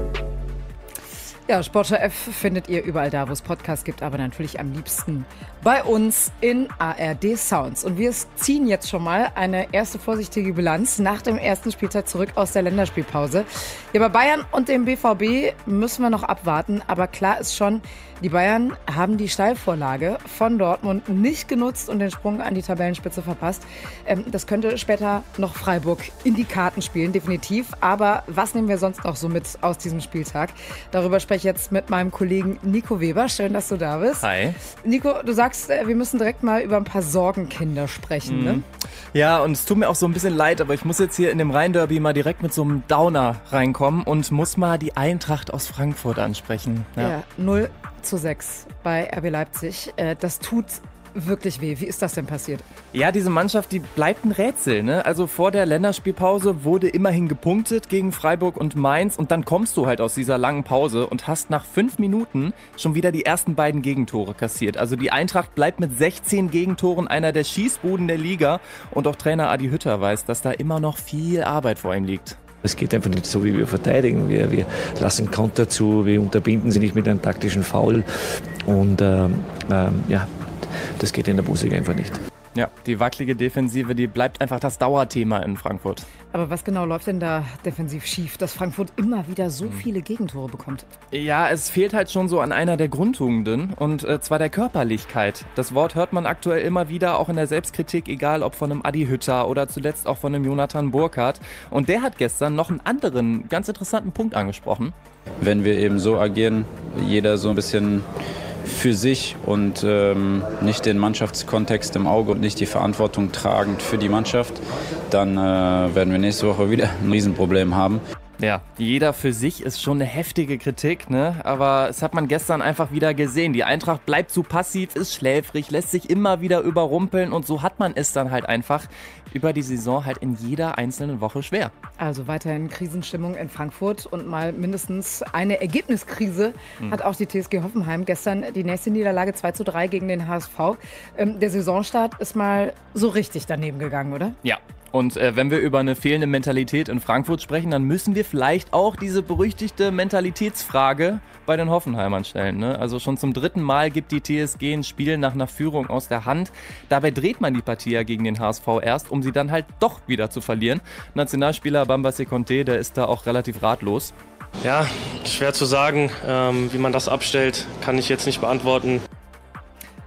Ja, Sportschau F findet ihr überall da, wo es Podcasts gibt, aber natürlich am liebsten bei uns in A R D Sounds. Und wir ziehen jetzt schon mal eine erste vorsichtige Bilanz nach dem ersten Spieltag zurück aus der Länderspielpause. Ja, bei Bayern und dem B V B müssen wir noch abwarten, aber klar ist schon, die Bayern haben die Steilvorlage von Dortmund nicht genutzt und den Sprung an die Tabellenspitze verpasst. Ähm, das könnte später noch Freiburg in die Karten spielen, definitiv. Aber was nehmen wir sonst noch so mit aus diesem Spieltag? Darüber spreche ich jetzt mit meinem Kollegen Nico Weber. Schön, dass du da bist. Hi. Nico, du sagst, wir müssen direkt mal über ein paar Sorgenkinder sprechen, mhm. ne? Ja, und es tut mir auch so ein bisschen leid, aber ich muss jetzt hier in dem Rhein-Derby mal direkt mit so einem Downer reinkommen und muss mal die Eintracht aus Frankfurt ansprechen. Ja, ja null zu sechs bei R B Leipzig. Das tut wirklich weh. Wie ist das denn passiert? Ja, diese Mannschaft, die bleibt ein Rätsel, ne? Also vor der Länderspielpause wurde immerhin gepunktet gegen Freiburg und Mainz und dann kommst du halt aus dieser langen Pause und hast nach fünf Minuten schon wieder die ersten beiden Gegentore kassiert. Also die Eintracht bleibt mit sechzehn Gegentoren einer der Schießbuden der Liga und auch Trainer Adi Hütter weiß, dass da immer noch viel Arbeit vor ihm liegt. Es geht einfach nicht so, wie wir verteidigen. Wir, wir lassen Konter zu, wir unterbinden sie nicht mit einem taktischen Foul und ähm, ähm, ja, das geht in der Bundesliga einfach nicht. Ja, die wackelige Defensive, die bleibt einfach das Dauerthema in Frankfurt. Aber was genau läuft denn da defensiv schief, dass Frankfurt immer wieder so viele Gegentore bekommt? Ja, es fehlt halt schon so an einer der Grundtugenden und äh, zwar der Körperlichkeit. Das Wort hört man aktuell immer wieder, auch in der Selbstkritik, egal ob von einem Adi Hütter oder zuletzt auch von einem Jonathan Burkhardt. Und der hat gestern noch einen anderen, ganz interessanten Punkt angesprochen. Wenn wir eben so agieren, jeder so ein bisschen für sich und ähm, nicht den Mannschaftskontext im Auge und nicht die Verantwortung tragend für die Mannschaft, dann äh, werden wir nächste Woche wieder ein Riesenproblem haben. Ja, jeder für sich ist schon eine heftige Kritik, ne? Aber es hat man gestern einfach wieder gesehen. Die Eintracht bleibt zu passiv, ist schläfrig, lässt sich immer wieder überrumpeln und so hat man es dann halt einfach über die Saison halt in jeder einzelnen Woche schwer. Also weiterhin Krisenstimmung in Frankfurt und mal mindestens eine Ergebniskrise hm. hat auch die T S G Hoffenheim. Gestern die nächste Niederlage zwei zu drei gegen den H S V. Ähm, der Saisonstart ist mal so richtig daneben gegangen, oder? Ja. Und äh, wenn wir über eine fehlende Mentalität in Frankfurt sprechen, dann müssen wir vielleicht auch diese berüchtigte Mentalitätsfrage bei den Hoffenheimern stellen, ne? Also schon zum dritten Mal gibt die T S G ein Spiel nach einer Führung aus der Hand. Dabei dreht man die Partie ja gegen den H S V erst, um sie dann halt doch wieder zu verlieren. Nationalspieler Bambasé Conté, der ist da auch relativ ratlos. Ja, schwer zu sagen, ähm, wie man das abstellt, kann ich jetzt nicht beantworten.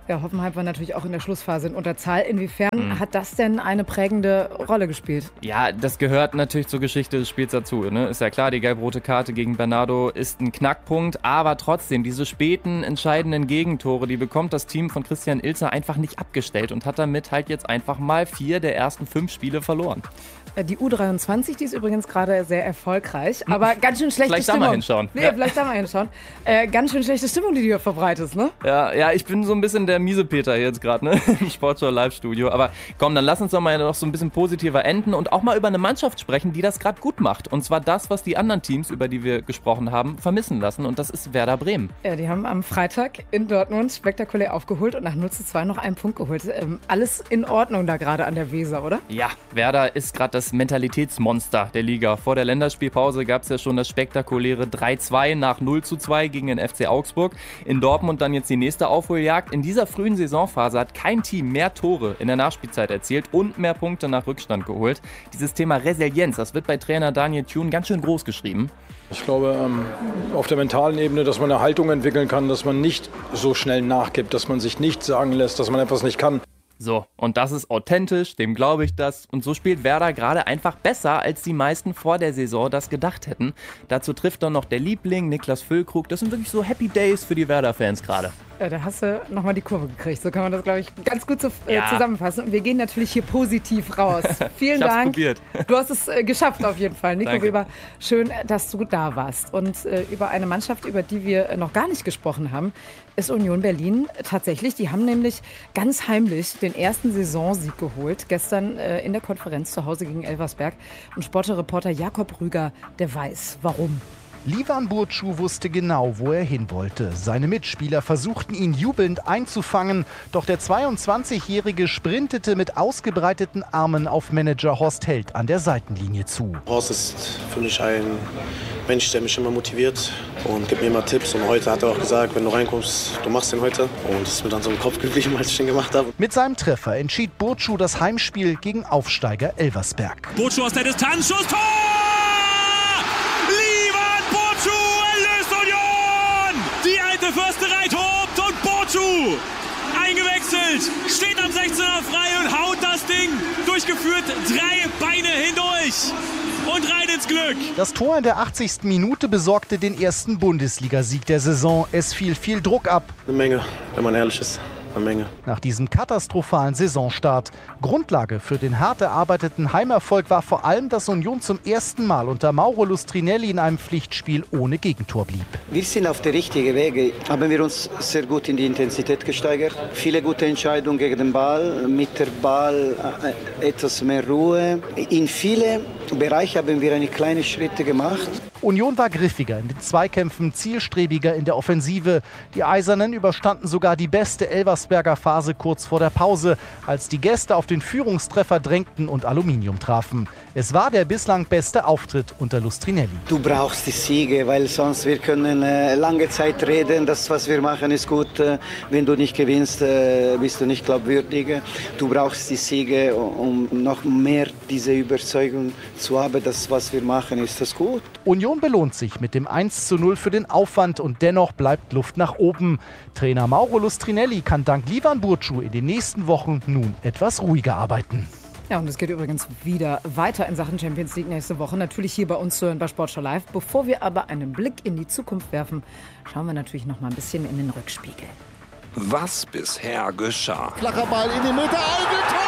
Ja, Hoffenheim war natürlich auch in der Schlussphase in Unterzahl. Inwiefern Mhm. hat das denn eine prägende Rolle gespielt? Ja, das gehört natürlich zur Geschichte des Spiels dazu. Ne? Ist ja klar, die gelb-rote Karte gegen Bernardo ist ein Knackpunkt. Aber trotzdem, diese späten, entscheidenden Gegentore, die bekommt das Team von Christian Ilzer einfach nicht abgestellt und hat damit halt jetzt einfach mal vier der ersten fünf Spiele verloren. Die U dreiundzwanzig, die ist übrigens gerade sehr erfolgreich, aber ganz schön schlechte Vielleicht Stimmung. da mal hinschauen. Nee, Ja. vielleicht da mal hinschauen. Äh, ganz schön schlechte Stimmung, die du hier verbreitest, ne? Ja, ja, ich bin so ein bisschen der Miesepeter jetzt gerade, ne? Im Sportschau Live-Studio. Aber komm, dann lass uns doch mal noch so ein bisschen positiver enden und auch mal über eine Mannschaft sprechen, die das gerade gut macht. Und zwar das, was die anderen Teams, über die wir gesprochen haben, vermissen lassen. Und das ist Werder Bremen. Ja, die haben am Freitag in Dortmund spektakulär aufgeholt und nach null zu zwei noch einen Punkt geholt. Ähm, alles in Ordnung da gerade an der Weser, oder? Ja, Werder ist gerade das Mentalitätsmonster der Liga. Vor der Länderspielpause gab es ja schon das spektakuläre drei zwei nach null zu zwei gegen den F C Augsburg. In Dortmund dann jetzt die nächste Aufholjagd. In dieser frühen Saisonphase hat kein Team mehr Tore in der Nachspielzeit erzielt und mehr Punkte nach Rückstand geholt. Dieses Thema Resilienz, das wird bei Trainer Daniel Thune ganz schön groß geschrieben. Ich glaube, ähm, auf der mentalen Ebene, dass man eine Haltung entwickeln kann, dass man nicht so schnell nachgibt, dass man sich nicht sagen lässt, dass man etwas nicht kann. So, und das ist authentisch, dem glaube ich das. Und so spielt Werder gerade einfach besser, als die meisten vor der Saison das gedacht hätten. Dazu trifft dann noch der Liebling, Niklas Füllkrug. Das sind wirklich so Happy Days für die Werder-Fans gerade. Ja, da hast du nochmal die Kurve gekriegt. So kann man das, glaube ich, ganz gut zu, äh, Ja. zusammenfassen. Und wir gehen natürlich hier positiv raus. Vielen Ich hab's Dank. probiert. Du hast es äh, geschafft auf jeden Fall. Nico Danke. Weber, schön, dass du da warst. Und äh, über eine Mannschaft, über die wir noch gar nicht gesprochen haben, ist Union Berlin tatsächlich. Die haben nämlich ganz heimlich den ersten Saisonsieg geholt. Gestern äh, in der Konferenz zu Hause gegen Elversberg. Und Sportreporter Jakob Rüger, der weiß, warum. Livan Burcu wusste genau, wo er hin wollte. Seine Mitspieler versuchten ihn jubelnd einzufangen, doch der zweiundzwanzigjährige sprintete mit ausgebreiteten Armen auf Manager Horst Held an der Seitenlinie zu. Horst ist für mich ein Mensch, der mich immer motiviert und gibt mir immer Tipps. Und heute hat er auch gesagt, wenn du reinkommst, du machst den heute. Und es ist mir dann so im Kopf geblieben, als ich den gemacht habe. Mit seinem Treffer entschied Burcu das Heimspiel gegen Aufsteiger Elversberg. Burcu aus der Distanz, Schuss, Tor! Livan Burcu erlöst Union! Die alte Försterei tobt und Burcu eingewechselt, steht am sechzehner frei und haut das Ding durchgeführt, drei Beine hindurch und rein ins Glück. Das Tor in der achtzigsten Minute besorgte den ersten Bundesligasieg der Saison. Es fiel viel Druck ab. Eine Menge, wenn man ehrlich ist. Eine Menge. Nach diesem katastrophalen Saisonstart. Grundlage für den hart erarbeiteten Heimerfolg war vor allem, dass Union zum ersten Mal unter Mauro Lustrinelli in einem Pflichtspiel ohne Gegentor blieb. Wir sind auf der richtigen Wege. Haben wir uns sehr gut in die Intensität gesteigert. Viele gute Entscheidungen gegen den Ball. Mit dem Ball äh, etwas mehr Ruhe. In vielen Bereichen haben wir eine kleine Schritte gemacht. Union war griffiger in den Zweikämpfen, zielstrebiger in der Offensive. Die Eisernen überstanden sogar die beste Elversberger Phase kurz vor der Pause, als die Gäste auf den Führungstreffer drängten und Aluminium trafen. Es war der bislang beste Auftritt unter Lustrinelli. Du brauchst die Siege, weil sonst wir können äh, lange Zeit reden, das was wir machen ist gut. Äh, wenn du nicht gewinnst, äh, bist du nicht glaubwürdig. Du brauchst die Siege, um noch mehr diese Überzeugung zu haben, dass was wir machen ist das gut. Union belohnt sich mit dem eins zu null für den Aufwand und dennoch bleibt Luft nach oben. Trainer Mauro Lustrinelli kann dank Livan Burcu in den nächsten Wochen nun etwas ruhiger arbeiten. Ja, und es geht übrigens wieder weiter in Sachen Champions League nächste Woche. Natürlich hier bei uns zu hören bei Sportschau Live. Bevor wir aber einen Blick in die Zukunft werfen, schauen wir natürlich noch mal ein bisschen in den Rückspiegel. Was bisher geschah. Flacher Ball in die Mitte, Eigentor!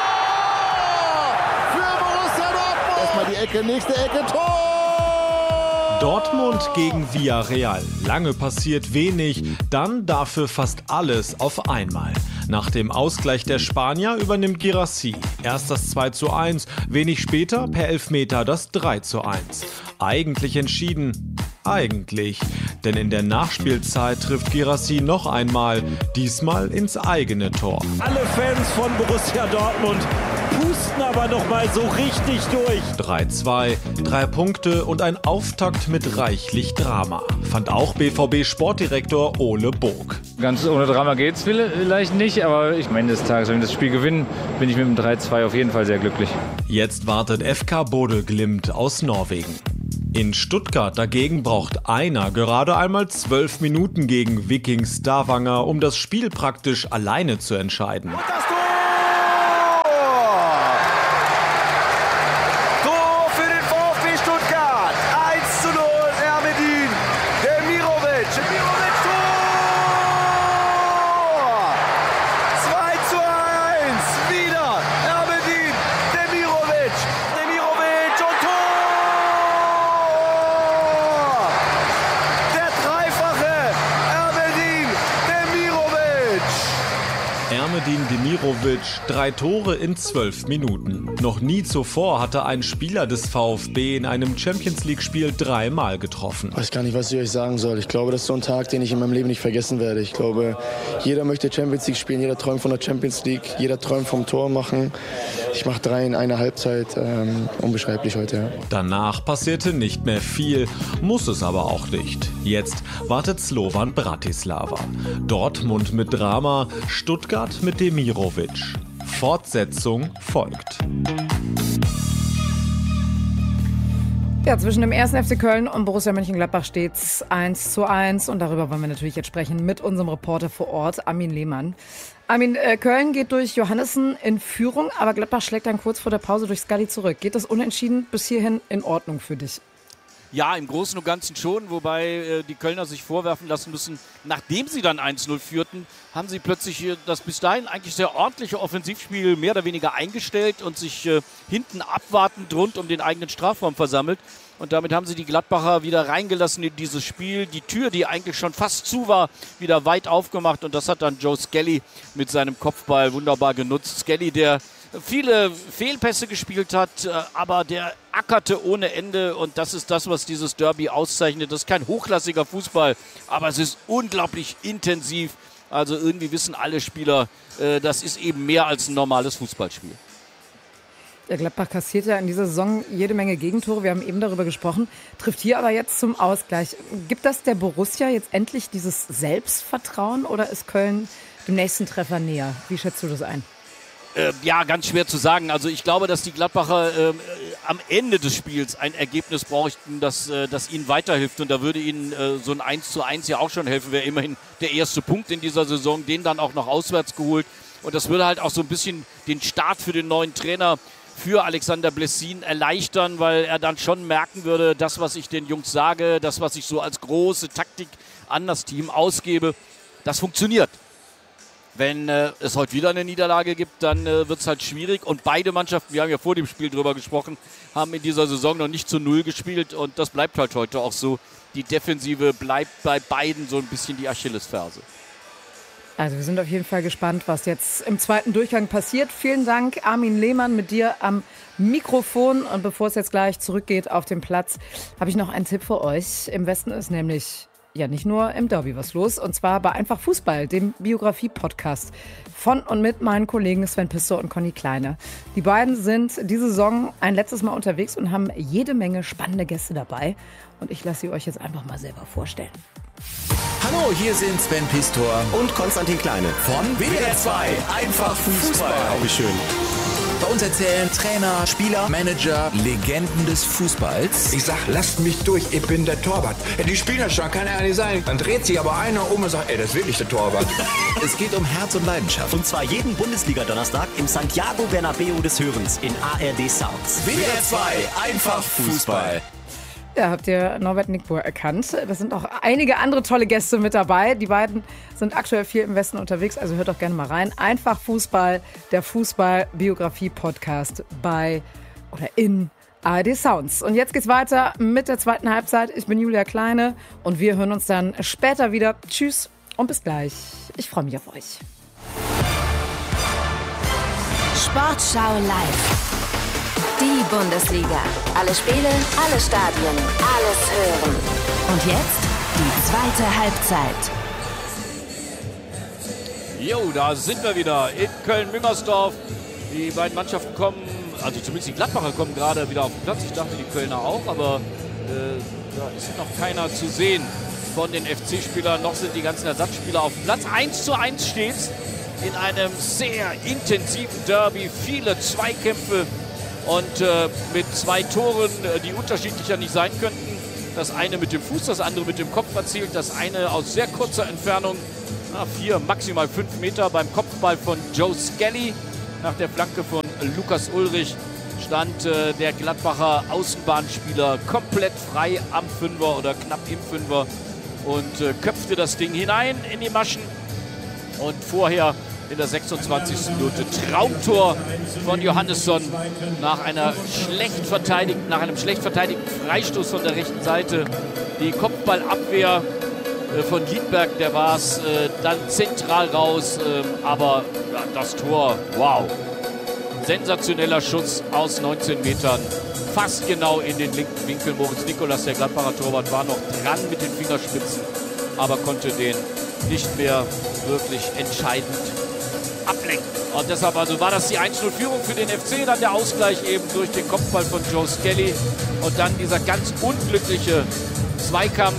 Für Borussia Dortmund! Erstmal die Ecke, nächste Ecke, Tor! Dortmund gegen Villarreal. Lange passiert wenig, dann dafür fast alles auf einmal. Nach dem Ausgleich der Spanier übernimmt Guirassy. Erst das zwei zu eins, wenig später per Elfmeter das drei zu eins. Eigentlich entschieden. Eigentlich. Denn in der Nachspielzeit trifft Guirassy noch einmal, diesmal ins eigene Tor. Alle Fans von Borussia Dortmund pusten aber noch mal so richtig durch. drei zwei, drei Punkte und ein Auftakt mit reichlich Drama, fand auch B V B-Sportdirektor Ole Burg. Ganz ohne Drama geht's vielleicht nicht, aber ich, am Ende des Tages, wenn wir das Spiel gewinnen, bin ich mit dem drei zwei auf jeden Fall sehr glücklich. Jetzt wartet F K Bodø Glimt aus Norwegen. In Stuttgart dagegen braucht einer gerade einmal zwölf Minuten gegen Viking Stavanger, um das Spiel praktisch alleine zu entscheiden. Ermedin Demirovic, drei Tore in zwölf Minuten. Noch nie zuvor hatte ein Spieler des VfB in einem Champions-League-Spiel dreimal getroffen. Ich weiß gar nicht, was ich euch sagen soll. Ich glaube, das ist so ein Tag, den ich in meinem Leben nicht vergessen werde. Ich glaube, jeder möchte Champions League spielen, jeder träumt von der Champions League, jeder träumt vom Tor machen. Ich mache drei in einer Halbzeit, ähm, unbeschreiblich heute. Ja. Danach passierte nicht mehr viel, muss es aber auch nicht. Jetzt wartet Slovan Bratislava. Dortmund mit Drama, Stuttgart mit Demirovic. Fortsetzung folgt. Ja, zwischen dem ersten F C Köln und Borussia Mönchengladbach steht's eins zu eins. Und darüber wollen wir natürlich jetzt sprechen mit unserem Reporter vor Ort, Armin Lehmann. Armin, äh, Köln geht durch Johannessen in Führung, aber Gladbach schlägt dann kurz vor der Pause durch Scully zurück. Geht das Unentschieden bis hierhin in Ordnung für dich? Ja, im Großen und Ganzen schon, wobei äh, die Kölner sich vorwerfen lassen müssen, nachdem sie dann eins null führten, haben sie plötzlich äh, das bis dahin eigentlich sehr ordentliche Offensivspiel mehr oder weniger eingestellt und sich äh, hinten abwartend rund um den eigenen Strafraum versammelt. Und damit haben sie die Gladbacher wieder reingelassen in dieses Spiel. Die Tür, die eigentlich schon fast zu war, wieder weit aufgemacht. Und das hat dann Joe Skelly mit seinem Kopfball wunderbar genutzt. Skelly, der viele Fehlpässe gespielt hat, aber der ackerte ohne Ende. Und das ist das, was dieses Derby auszeichnet. Das ist kein hochklassiger Fußball, aber es ist unglaublich intensiv. Also irgendwie wissen alle Spieler, das ist eben mehr als ein normales Fußballspiel. Der Gladbach kassiert ja in dieser Saison jede Menge Gegentore. Wir haben eben darüber gesprochen. Trifft hier aber jetzt zum Ausgleich. Gibt das der Borussia jetzt endlich dieses Selbstvertrauen oder ist Köln dem nächsten Treffer näher? Wie schätzt du das ein? Äh, ja, ganz schwer zu sagen. Also ich glaube, dass die Gladbacher äh, am Ende des Spiels ein Ergebnis bräuchten, das, äh, das ihnen weiterhilft. Und da würde ihnen äh, so ein eins zu eins ja auch schon helfen. Wäre immerhin der erste Punkt in dieser Saison, den dann auch noch auswärts geholt. Und das würde halt auch so ein bisschen den Start für den neuen Trainer für Alexander Blessin erleichtern, weil er dann schon merken würde, das, was ich den Jungs sage, das, was ich so als große Taktik an das Team ausgebe, das funktioniert. Wenn äh, es heute wieder eine Niederlage gibt, dann äh, wird es halt schwierig. Und beide Mannschaften, wir haben ja vor dem Spiel drüber gesprochen, haben in dieser Saison noch nicht zu Null gespielt. Und das bleibt halt heute auch so. Die Defensive bleibt bei beiden so ein bisschen die Achillesferse. Also wir sind auf jeden Fall gespannt, was jetzt im zweiten Durchgang passiert. Vielen Dank, Armin Lehmann, mit dir am Mikrofon. Und bevor es jetzt gleich zurückgeht auf den Platz, habe ich noch einen Tipp für euch. Im Westen ist nämlich ja nicht nur im Derby was los, und zwar bei Einfach Fußball, dem Biografie-Podcast von und mit meinen Kollegen Sven Pistow und Conny Kleine. Die beiden sind diese Saison ein letztes Mal unterwegs und haben jede Menge spannende Gäste dabei. Und ich lasse sie euch jetzt einfach mal selber vorstellen. Hallo, hier sind Sven Pistor und Konstantin Kleine von W D R zwei. Einfach Fußball. Oh, wie schön. Bei uns erzählen Trainer, Spieler, Manager, Legenden des Fußballs. Ich sag, lasst mich durch, ich bin der Torwart. Ja, die spielen das schon, kann ja nicht sein. Dann dreht sich aber einer um und sagt, ey, das ist wirklich der Torwart. Es geht um Herz und Leidenschaft. Und zwar jeden Bundesliga-Donnerstag im Santiago Bernabeu des Hörens in A R D Sounds. W D R zwei, einfach Fußball. Ja, habt ihr Norbert Nickbohr erkannt? Da sind auch einige andere tolle Gäste mit dabei. Die beiden sind aktuell viel im Westen unterwegs, also hört doch gerne mal rein. Einfach Fußball, der Fußball-Biografie-Podcast bei oder in A R D Sounds. Und jetzt geht's weiter mit der zweiten Halbzeit. Ich bin Julia Kleine und wir hören uns dann später wieder. Tschüss und bis gleich. Ich freue mich auf euch. Sportschau live. Die Bundesliga. Alle Spiele, alle Stadien, alles hören. Und jetzt die zweite Halbzeit. Jo, da sind wir wieder in Köln-Müngersdorf. Die beiden Mannschaften kommen, also zumindest die Gladbacher kommen gerade wieder auf den Platz. Ich dachte, die Kölner auch, aber äh, da ist noch keiner zu sehen von den F C-Spielern. Noch sind die ganzen Ersatzspieler auf dem Platz. eins zu eins steht's in einem sehr intensiven Derby. Viele Zweikämpfe. und äh, mit zwei Toren, die unterschiedlicher nicht sein könnten. Das eine mit dem Fuß, das andere mit dem Kopf erzielt. Das eine aus sehr kurzer Entfernung, na, vier, maximal fünf Meter beim Kopfball von Joe Skelly. Nach der Flanke von Lukas Ullrich stand äh, der Gladbacher Außenbahnspieler komplett frei am Fünfer oder knapp im Fünfer und äh, köpfte das Ding hinein in die Maschen. Und vorher in der sechsundzwanzigsten Minute Traumtor von Johannesson nach einer schlecht verteidigten, nach einem schlecht verteidigten Freistoß von der rechten Seite. Die Kopfballabwehr äh, von Liedberg, der war es äh, dann zentral raus, äh, aber ja, das Tor, wow. Sensationeller Schuss aus neunzehn Metern, fast genau in den linken Winkel. Moritz Nikolas, der Gladbacher Torwart, war noch dran mit den Fingerspitzen, aber konnte den nicht mehr wirklich entscheidend ablenken. Und deshalb also war das die eins null Führung für den F C, dann der Ausgleich eben durch den Kopfball von Joe Skelly und dann dieser ganz unglückliche Zweikampf,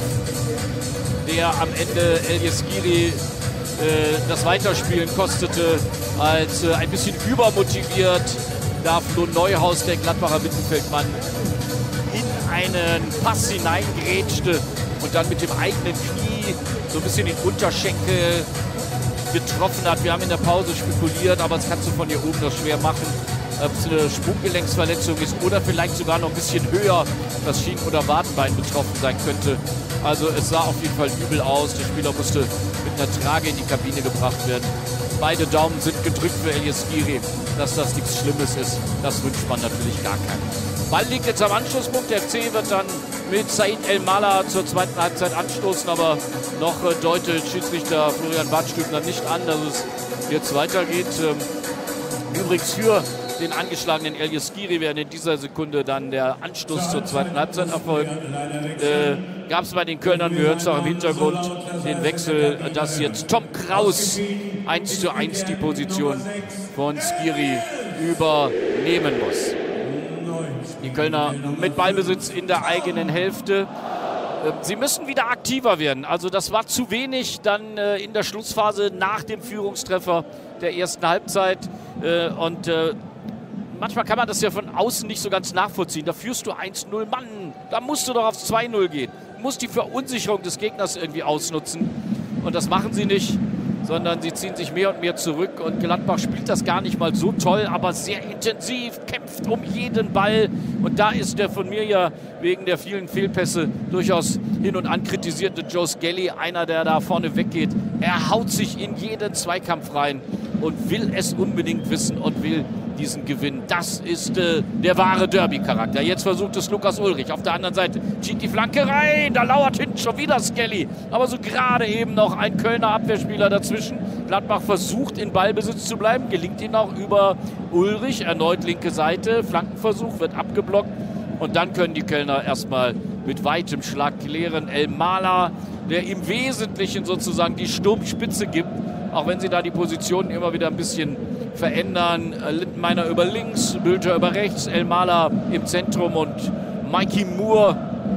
der am Ende El-Yezgiri äh, das Weiterspielen kostete, als äh, ein bisschen übermotiviert da Flo Neuhaus, der Gladbacher Mittelfeldmann, in einen Pass hineingrätschte und dann mit dem eigenen Knie so ein bisschen den Unterschenkel getroffen hat. Wir haben in der Pause spekuliert, aber das kannst du von hier oben noch schwer machen, ob es eine Sprunggelenksverletzung ist oder vielleicht sogar noch ein bisschen höher das Schien- oder Wadenbein betroffen sein könnte. Also es sah auf jeden Fall übel aus. Der Spieler musste mit einer Trage in die Kabine gebracht werden. Beide Daumen sind gedrückt für El-Yezgiri, dass das nichts Schlimmes ist. Das wünscht man natürlich gar keinen. Ball liegt jetzt am Anschlusspunkt. Der F C wird dann mit Said El-Mala zur zweiten Halbzeit anstoßen, aber noch äh, deutet Schiedsrichter Florian Badstübner nicht an, dass es jetzt weitergeht. Ähm, übrigens für den angeschlagenen El-Yezgiri werden in dieser Sekunde dann der Anstoß zur zweiten Halbzeit erfolgen. Äh, Gab es bei den Kölnern, wir hören es auch im Hintergrund, den Wechsel, dass jetzt Tom Kraus eins zu eins die Position von Skiri übernehmen muss. Die Kölner mit Ballbesitz in der eigenen Hälfte. Sie müssen wieder aktiver werden. Also das war zu wenig dann äh, in der Schlussphase nach dem Führungstreffer der ersten Halbzeit. Äh, und äh, manchmal kann man das ja von außen nicht so ganz nachvollziehen. Da führst du eins null, Mann, da musst du doch aufs zwei null gehen. Du musst die Verunsicherung des Gegners irgendwie ausnutzen. Und das machen sie nicht, sondern sie ziehen sich mehr und mehr zurück. Und Gladbach spielt das gar nicht mal so toll, aber sehr intensiv, kämpft um jeden Ball. Und da ist der von mir ja wegen der vielen Fehlpässe durchaus hin und an kritisierte Joe Skelly einer, der da vorne weggeht. Er haut sich in jeden Zweikampf rein und will es unbedingt wissen und will diesen Gewinn. Das ist äh, der wahre Derby-Charakter. Jetzt versucht es Lukas Ullrich. Auf der anderen Seite schiebt die Flanke rein. Da lauert hinten schon wieder Skelly. Aber so gerade eben noch ein Kölner Abwehrspieler dazwischen. Gladbach versucht in Ballbesitz zu bleiben. Gelingt ihnen auch über Ullrich. Erneut linke Seite. Flankenversuch wird abgeblockt. Und dann können die Kölner erstmal mit weitem Schlag klären. El-Mala, der im Wesentlichen sozusagen die Sturmspitze gibt. Auch wenn sie da die Positionen immer wieder ein bisschen verändern. Lindenmeiner über links, Bülter über rechts, El-Mala im Zentrum und Mikey Moore,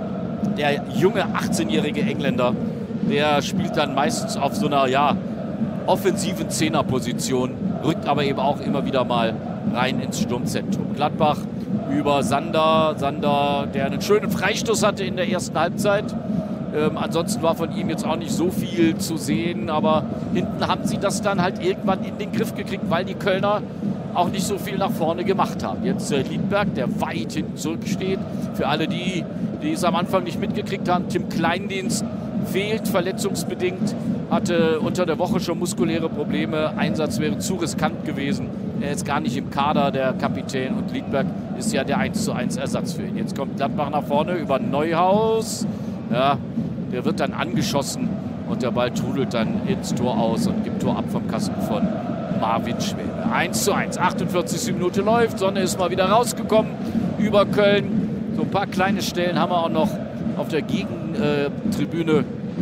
der junge achtzehnjährige Engländer, der spielt dann meistens auf so einer ja, offensiven Zehnerposition, rückt aber eben auch immer wieder mal rein ins Sturmzentrum. Gladbach über Sander, Sander, der einen schönen Freistoß hatte in der ersten Halbzeit. Ähm, ansonsten war von ihm jetzt auch nicht so viel zu sehen, aber hinten haben sie das dann halt irgendwann in den Griff gekriegt, weil die Kölner auch nicht so viel nach vorne gemacht haben. Jetzt äh, Liedberg, der weit hinten zurücksteht. Für alle die, die es am Anfang nicht mitgekriegt haben, Tim Kleindienst fehlt verletzungsbedingt, hatte unter der Woche schon muskuläre Probleme. Einsatz wäre zu riskant gewesen. Er ist gar nicht im Kader, der Kapitän, und Liedberg ist ja der eins zu eins Ersatz für ihn. Jetzt kommt Gladbach nach vorne über Neuhaus. Ja, der wird dann angeschossen und der Ball trudelt dann ins Tor aus und gibt Tor ab vom Kasten von Marvin Schwäbe. eins zu eins, achtundvierzigste Minute läuft, Sonne ist mal wieder rausgekommen über Köln. So ein paar kleine Stellen haben wir auch noch auf der Gegentribüne,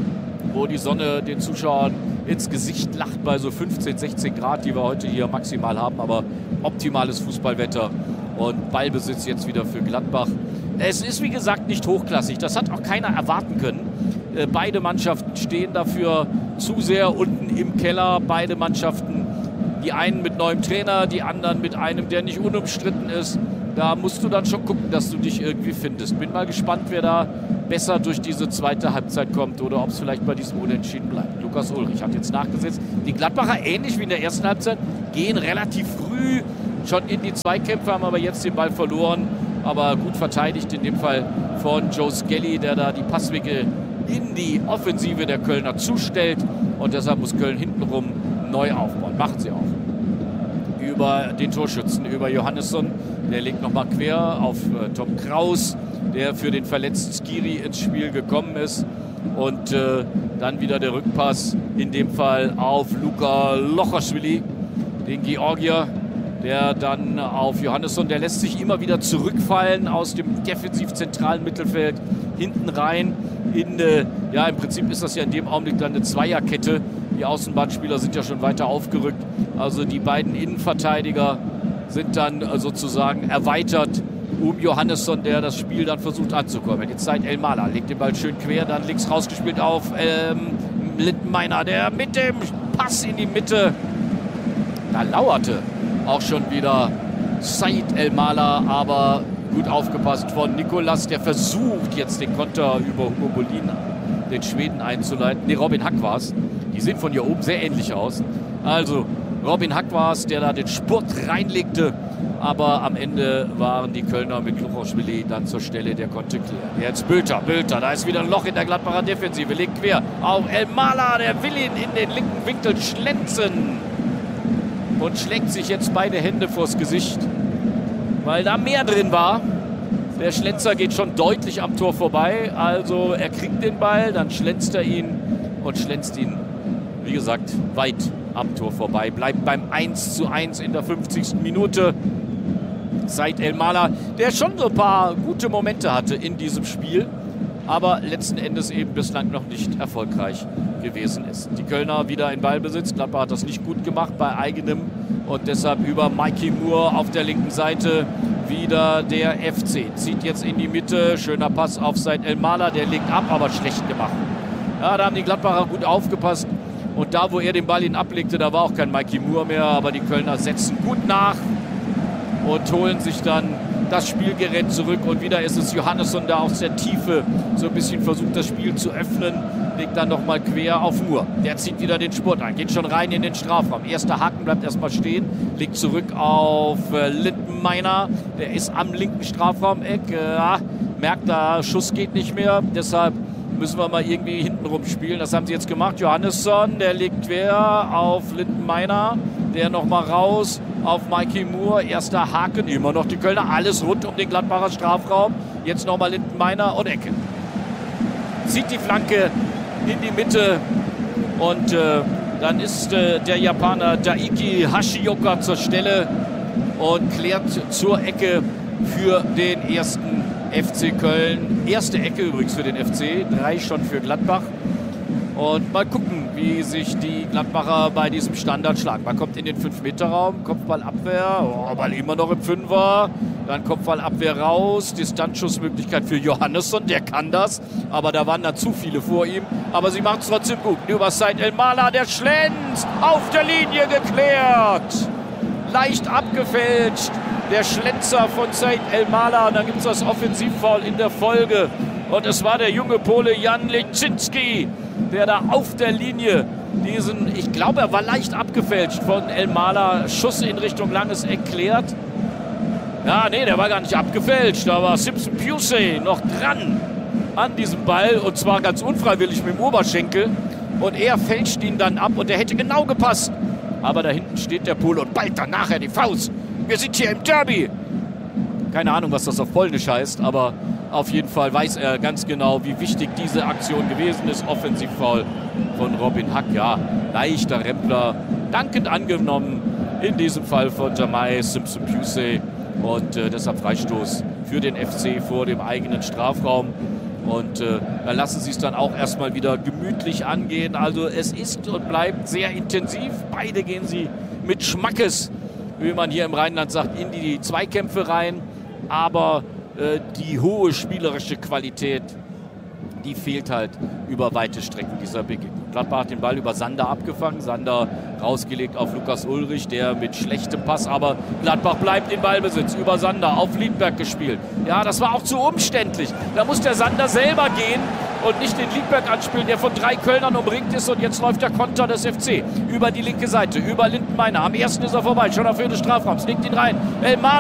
wo die Sonne den Zuschauern ins Gesicht lacht bei so fünfzehn, sechzehn Grad, die wir heute hier maximal haben. Aber optimales Fußballwetter und Ballbesitz jetzt wieder für Gladbach. Es ist, wie gesagt, nicht hochklassig. Das hat auch keiner erwarten können. Äh, beide Mannschaften stehen dafür zu sehr unten im Keller. Beide Mannschaften, die einen mit neuem Trainer, die anderen mit einem, der nicht unumstritten ist. da musst du dann schon gucken, dass du dich irgendwie findest. Bin mal gespannt, wer da besser durch diese zweite Halbzeit kommt oder ob es vielleicht bei diesem Unentschieden bleibt. Lukas Ullrich hat jetzt nachgesetzt. Die Gladbacher, ähnlich wie in der ersten Halbzeit, gehen relativ früh schon in die Zweikämpfe, haben aber jetzt den Ball verloren. Aber gut verteidigt in dem Fall von Joe Skelly, der da die Passwege in die Offensive der Kölner zustellt. Und deshalb muss Köln hintenrum neu aufbauen. Machen sie auch. Über den Torschützen, über Johannesson. Der legt nochmal quer auf äh, Tom Kraus, der für den verletzten Skiri ins Spiel gekommen ist. Und äh, dann wieder der Rückpass, in dem Fall auf Luka Lochoschwili, den Georgier, der dann auf Johannesson, der lässt sich immer wieder zurückfallen aus dem defensiv zentralen Mittelfeld hinten rein. In, äh, ja, im Prinzip ist das ja in dem Augenblick dann eine Zweierkette. Die Außenbahnspieler sind ja schon weiter aufgerückt. Also die beiden Innenverteidiger sind dann äh, sozusagen erweitert um Johannesson, der das Spiel dann versucht anzukommen. Jetzt Said Elmala legt den Ball schön quer, dann links rausgespielt auf ähm, Littenmeiner, der mit dem Pass in die Mitte, da lauerte auch schon wieder Said Elmala, aber gut aufgepasst von Nikolas, der versucht jetzt den Konter über Hugo Bolin, den Schweden, einzuleiten. Ne, Robin Hack war es. Die sehen von hier oben sehr ähnlich aus. Also Robin Hack war es, der da den Spurt reinlegte. Aber am Ende waren die Kölner mit Luchoschwili dann zur Stelle, der konnte klären. Jetzt Bülter, Bülter, da ist wieder ein Loch in der Gladbacher Defensive, legt quer auf Elmala, der will ihn in den linken Winkel schlänzen. Und schlägt sich jetzt beide Hände vors Gesicht, weil da mehr drin war. Der Schlenzer geht schon deutlich am Tor vorbei. Also er kriegt den Ball, dann schlänzt er ihn und schlänzt ihn, wie gesagt, weit am Tor vorbei. Bleibt beim eins zu eins in der fünfzigsten Minute. Said Elmala, der schon so ein paar gute Momente hatte in diesem Spiel, aber letzten Endes eben bislang noch nicht erfolgreich gewesen ist. Die Kölner wieder in Ballbesitz. Gladbach hat das nicht gut gemacht bei eigenem und deshalb über Mikey Moore auf der linken Seite wieder der F C. Zieht jetzt in die Mitte, schöner Pass auf Said Elmala, der legt ab, aber schlecht gemacht. Ja, da haben die Gladbacher gut aufgepasst und da, wo er den Ball ihn ablegte, da war auch kein Mikey Moore mehr, aber die Kölner setzen gut nach und holen sich dann das Spielgerät zurück. Und wieder ist es Johannesson, der aus der Tiefe so ein bisschen versucht, das Spiel zu öffnen. Legt dann nochmal quer auf Moore. Der zieht wieder den Spurt ein, geht schon rein in den Strafraum. Erster Haken, bleibt erstmal stehen, legt zurück auf äh, Littenmeiner. Der ist am linken Strafraumeck. Äh, merkt, da Schuss geht nicht mehr. Deshalb müssen wir mal irgendwie hintenrum spielen. Das haben sie jetzt gemacht. Johannesson, der legt quer auf Littenmeiner. Der nochmal raus auf Mikey Moore. Erster Haken, immer noch die Kölner. Alles rund um den Gladbacher Strafraum. Jetzt nochmal Littenmeiner und Ecke. Zieht die Flanke in die Mitte. Und äh, dann ist äh, der Japaner Daiki Hashioka zur Stelle und klärt zur Ecke für den ersten F C Köln. Erste Ecke übrigens für den F C. Drei schon für Gladbach. Und mal gucken, wie sich die Gladbacher bei diesem Standard schlagen. Man kommt in den fünf Meter Raum, Kopfballabwehr, oh, Ball immer noch im Fünfer, dann Kopfballabwehr raus, Distanzschussmöglichkeit für Johannesson, der kann das, aber da waren dann zu viele vor ihm. Aber sie machen es trotzdem gut. Über Said Elmala, der schlänzt, auf der Linie geklärt, leicht abgefälscht, der Schlenzer von Said Elmala, und dann gibt es das Offensivfoul in der Folge. Und es war der junge Pole Jan Leszczynski, der da auf der Linie diesen, ich glaube, er war leicht abgefälscht von Elmala, Schuss in Richtung langes Eck klärt. Ja, nee, der war gar nicht abgefälscht, da war Simpson Pusey noch dran an diesem Ball und zwar ganz unfreiwillig mit dem Oberschenkel und er fälscht ihn dann ab und der hätte genau gepasst. Aber da hinten steht der Pole und ballt dann nachher die Faust. Wir sind hier im Derby. Keine Ahnung, was das auf Polnisch heißt, aber auf jeden Fall weiß er ganz genau, wie wichtig diese Aktion gewesen ist. Offensivfoul von Robin Hack. Ja, leichter Rempler. Dankend angenommen in diesem Fall von Jamai Simpson Pusey. Und äh, deshalb Freistoß für den F C vor dem eigenen Strafraum. Und äh, da lassen sie es dann auch erstmal wieder gemütlich angehen. Also es ist und bleibt sehr intensiv. Beide gehen sie mit Schmackes, wie man hier im Rheinland sagt, in die Zweikämpfe rein. Aber die hohe spielerische Qualität die fehlt halt über weite Strecken, dieser Begegnung. Gladbach hat den Ball über Sander abgefangen, Sander rausgelegt auf Lukas Ulrich, der mit schlechtem Pass, aber Gladbach bleibt in Ballbesitz, über Sander auf Liedberg gespielt. Ja, das war auch zu umständlich. Da muss der Sander selber gehen und nicht den Liedberg anspielen, der von drei Kölnern umringt ist, und jetzt läuft der Konter des F C über die linke Seite, über Lindenmeiner. Am ersten ist er vorbei, schon auf Höhe des Strafraums, legt ihn rein. Elmander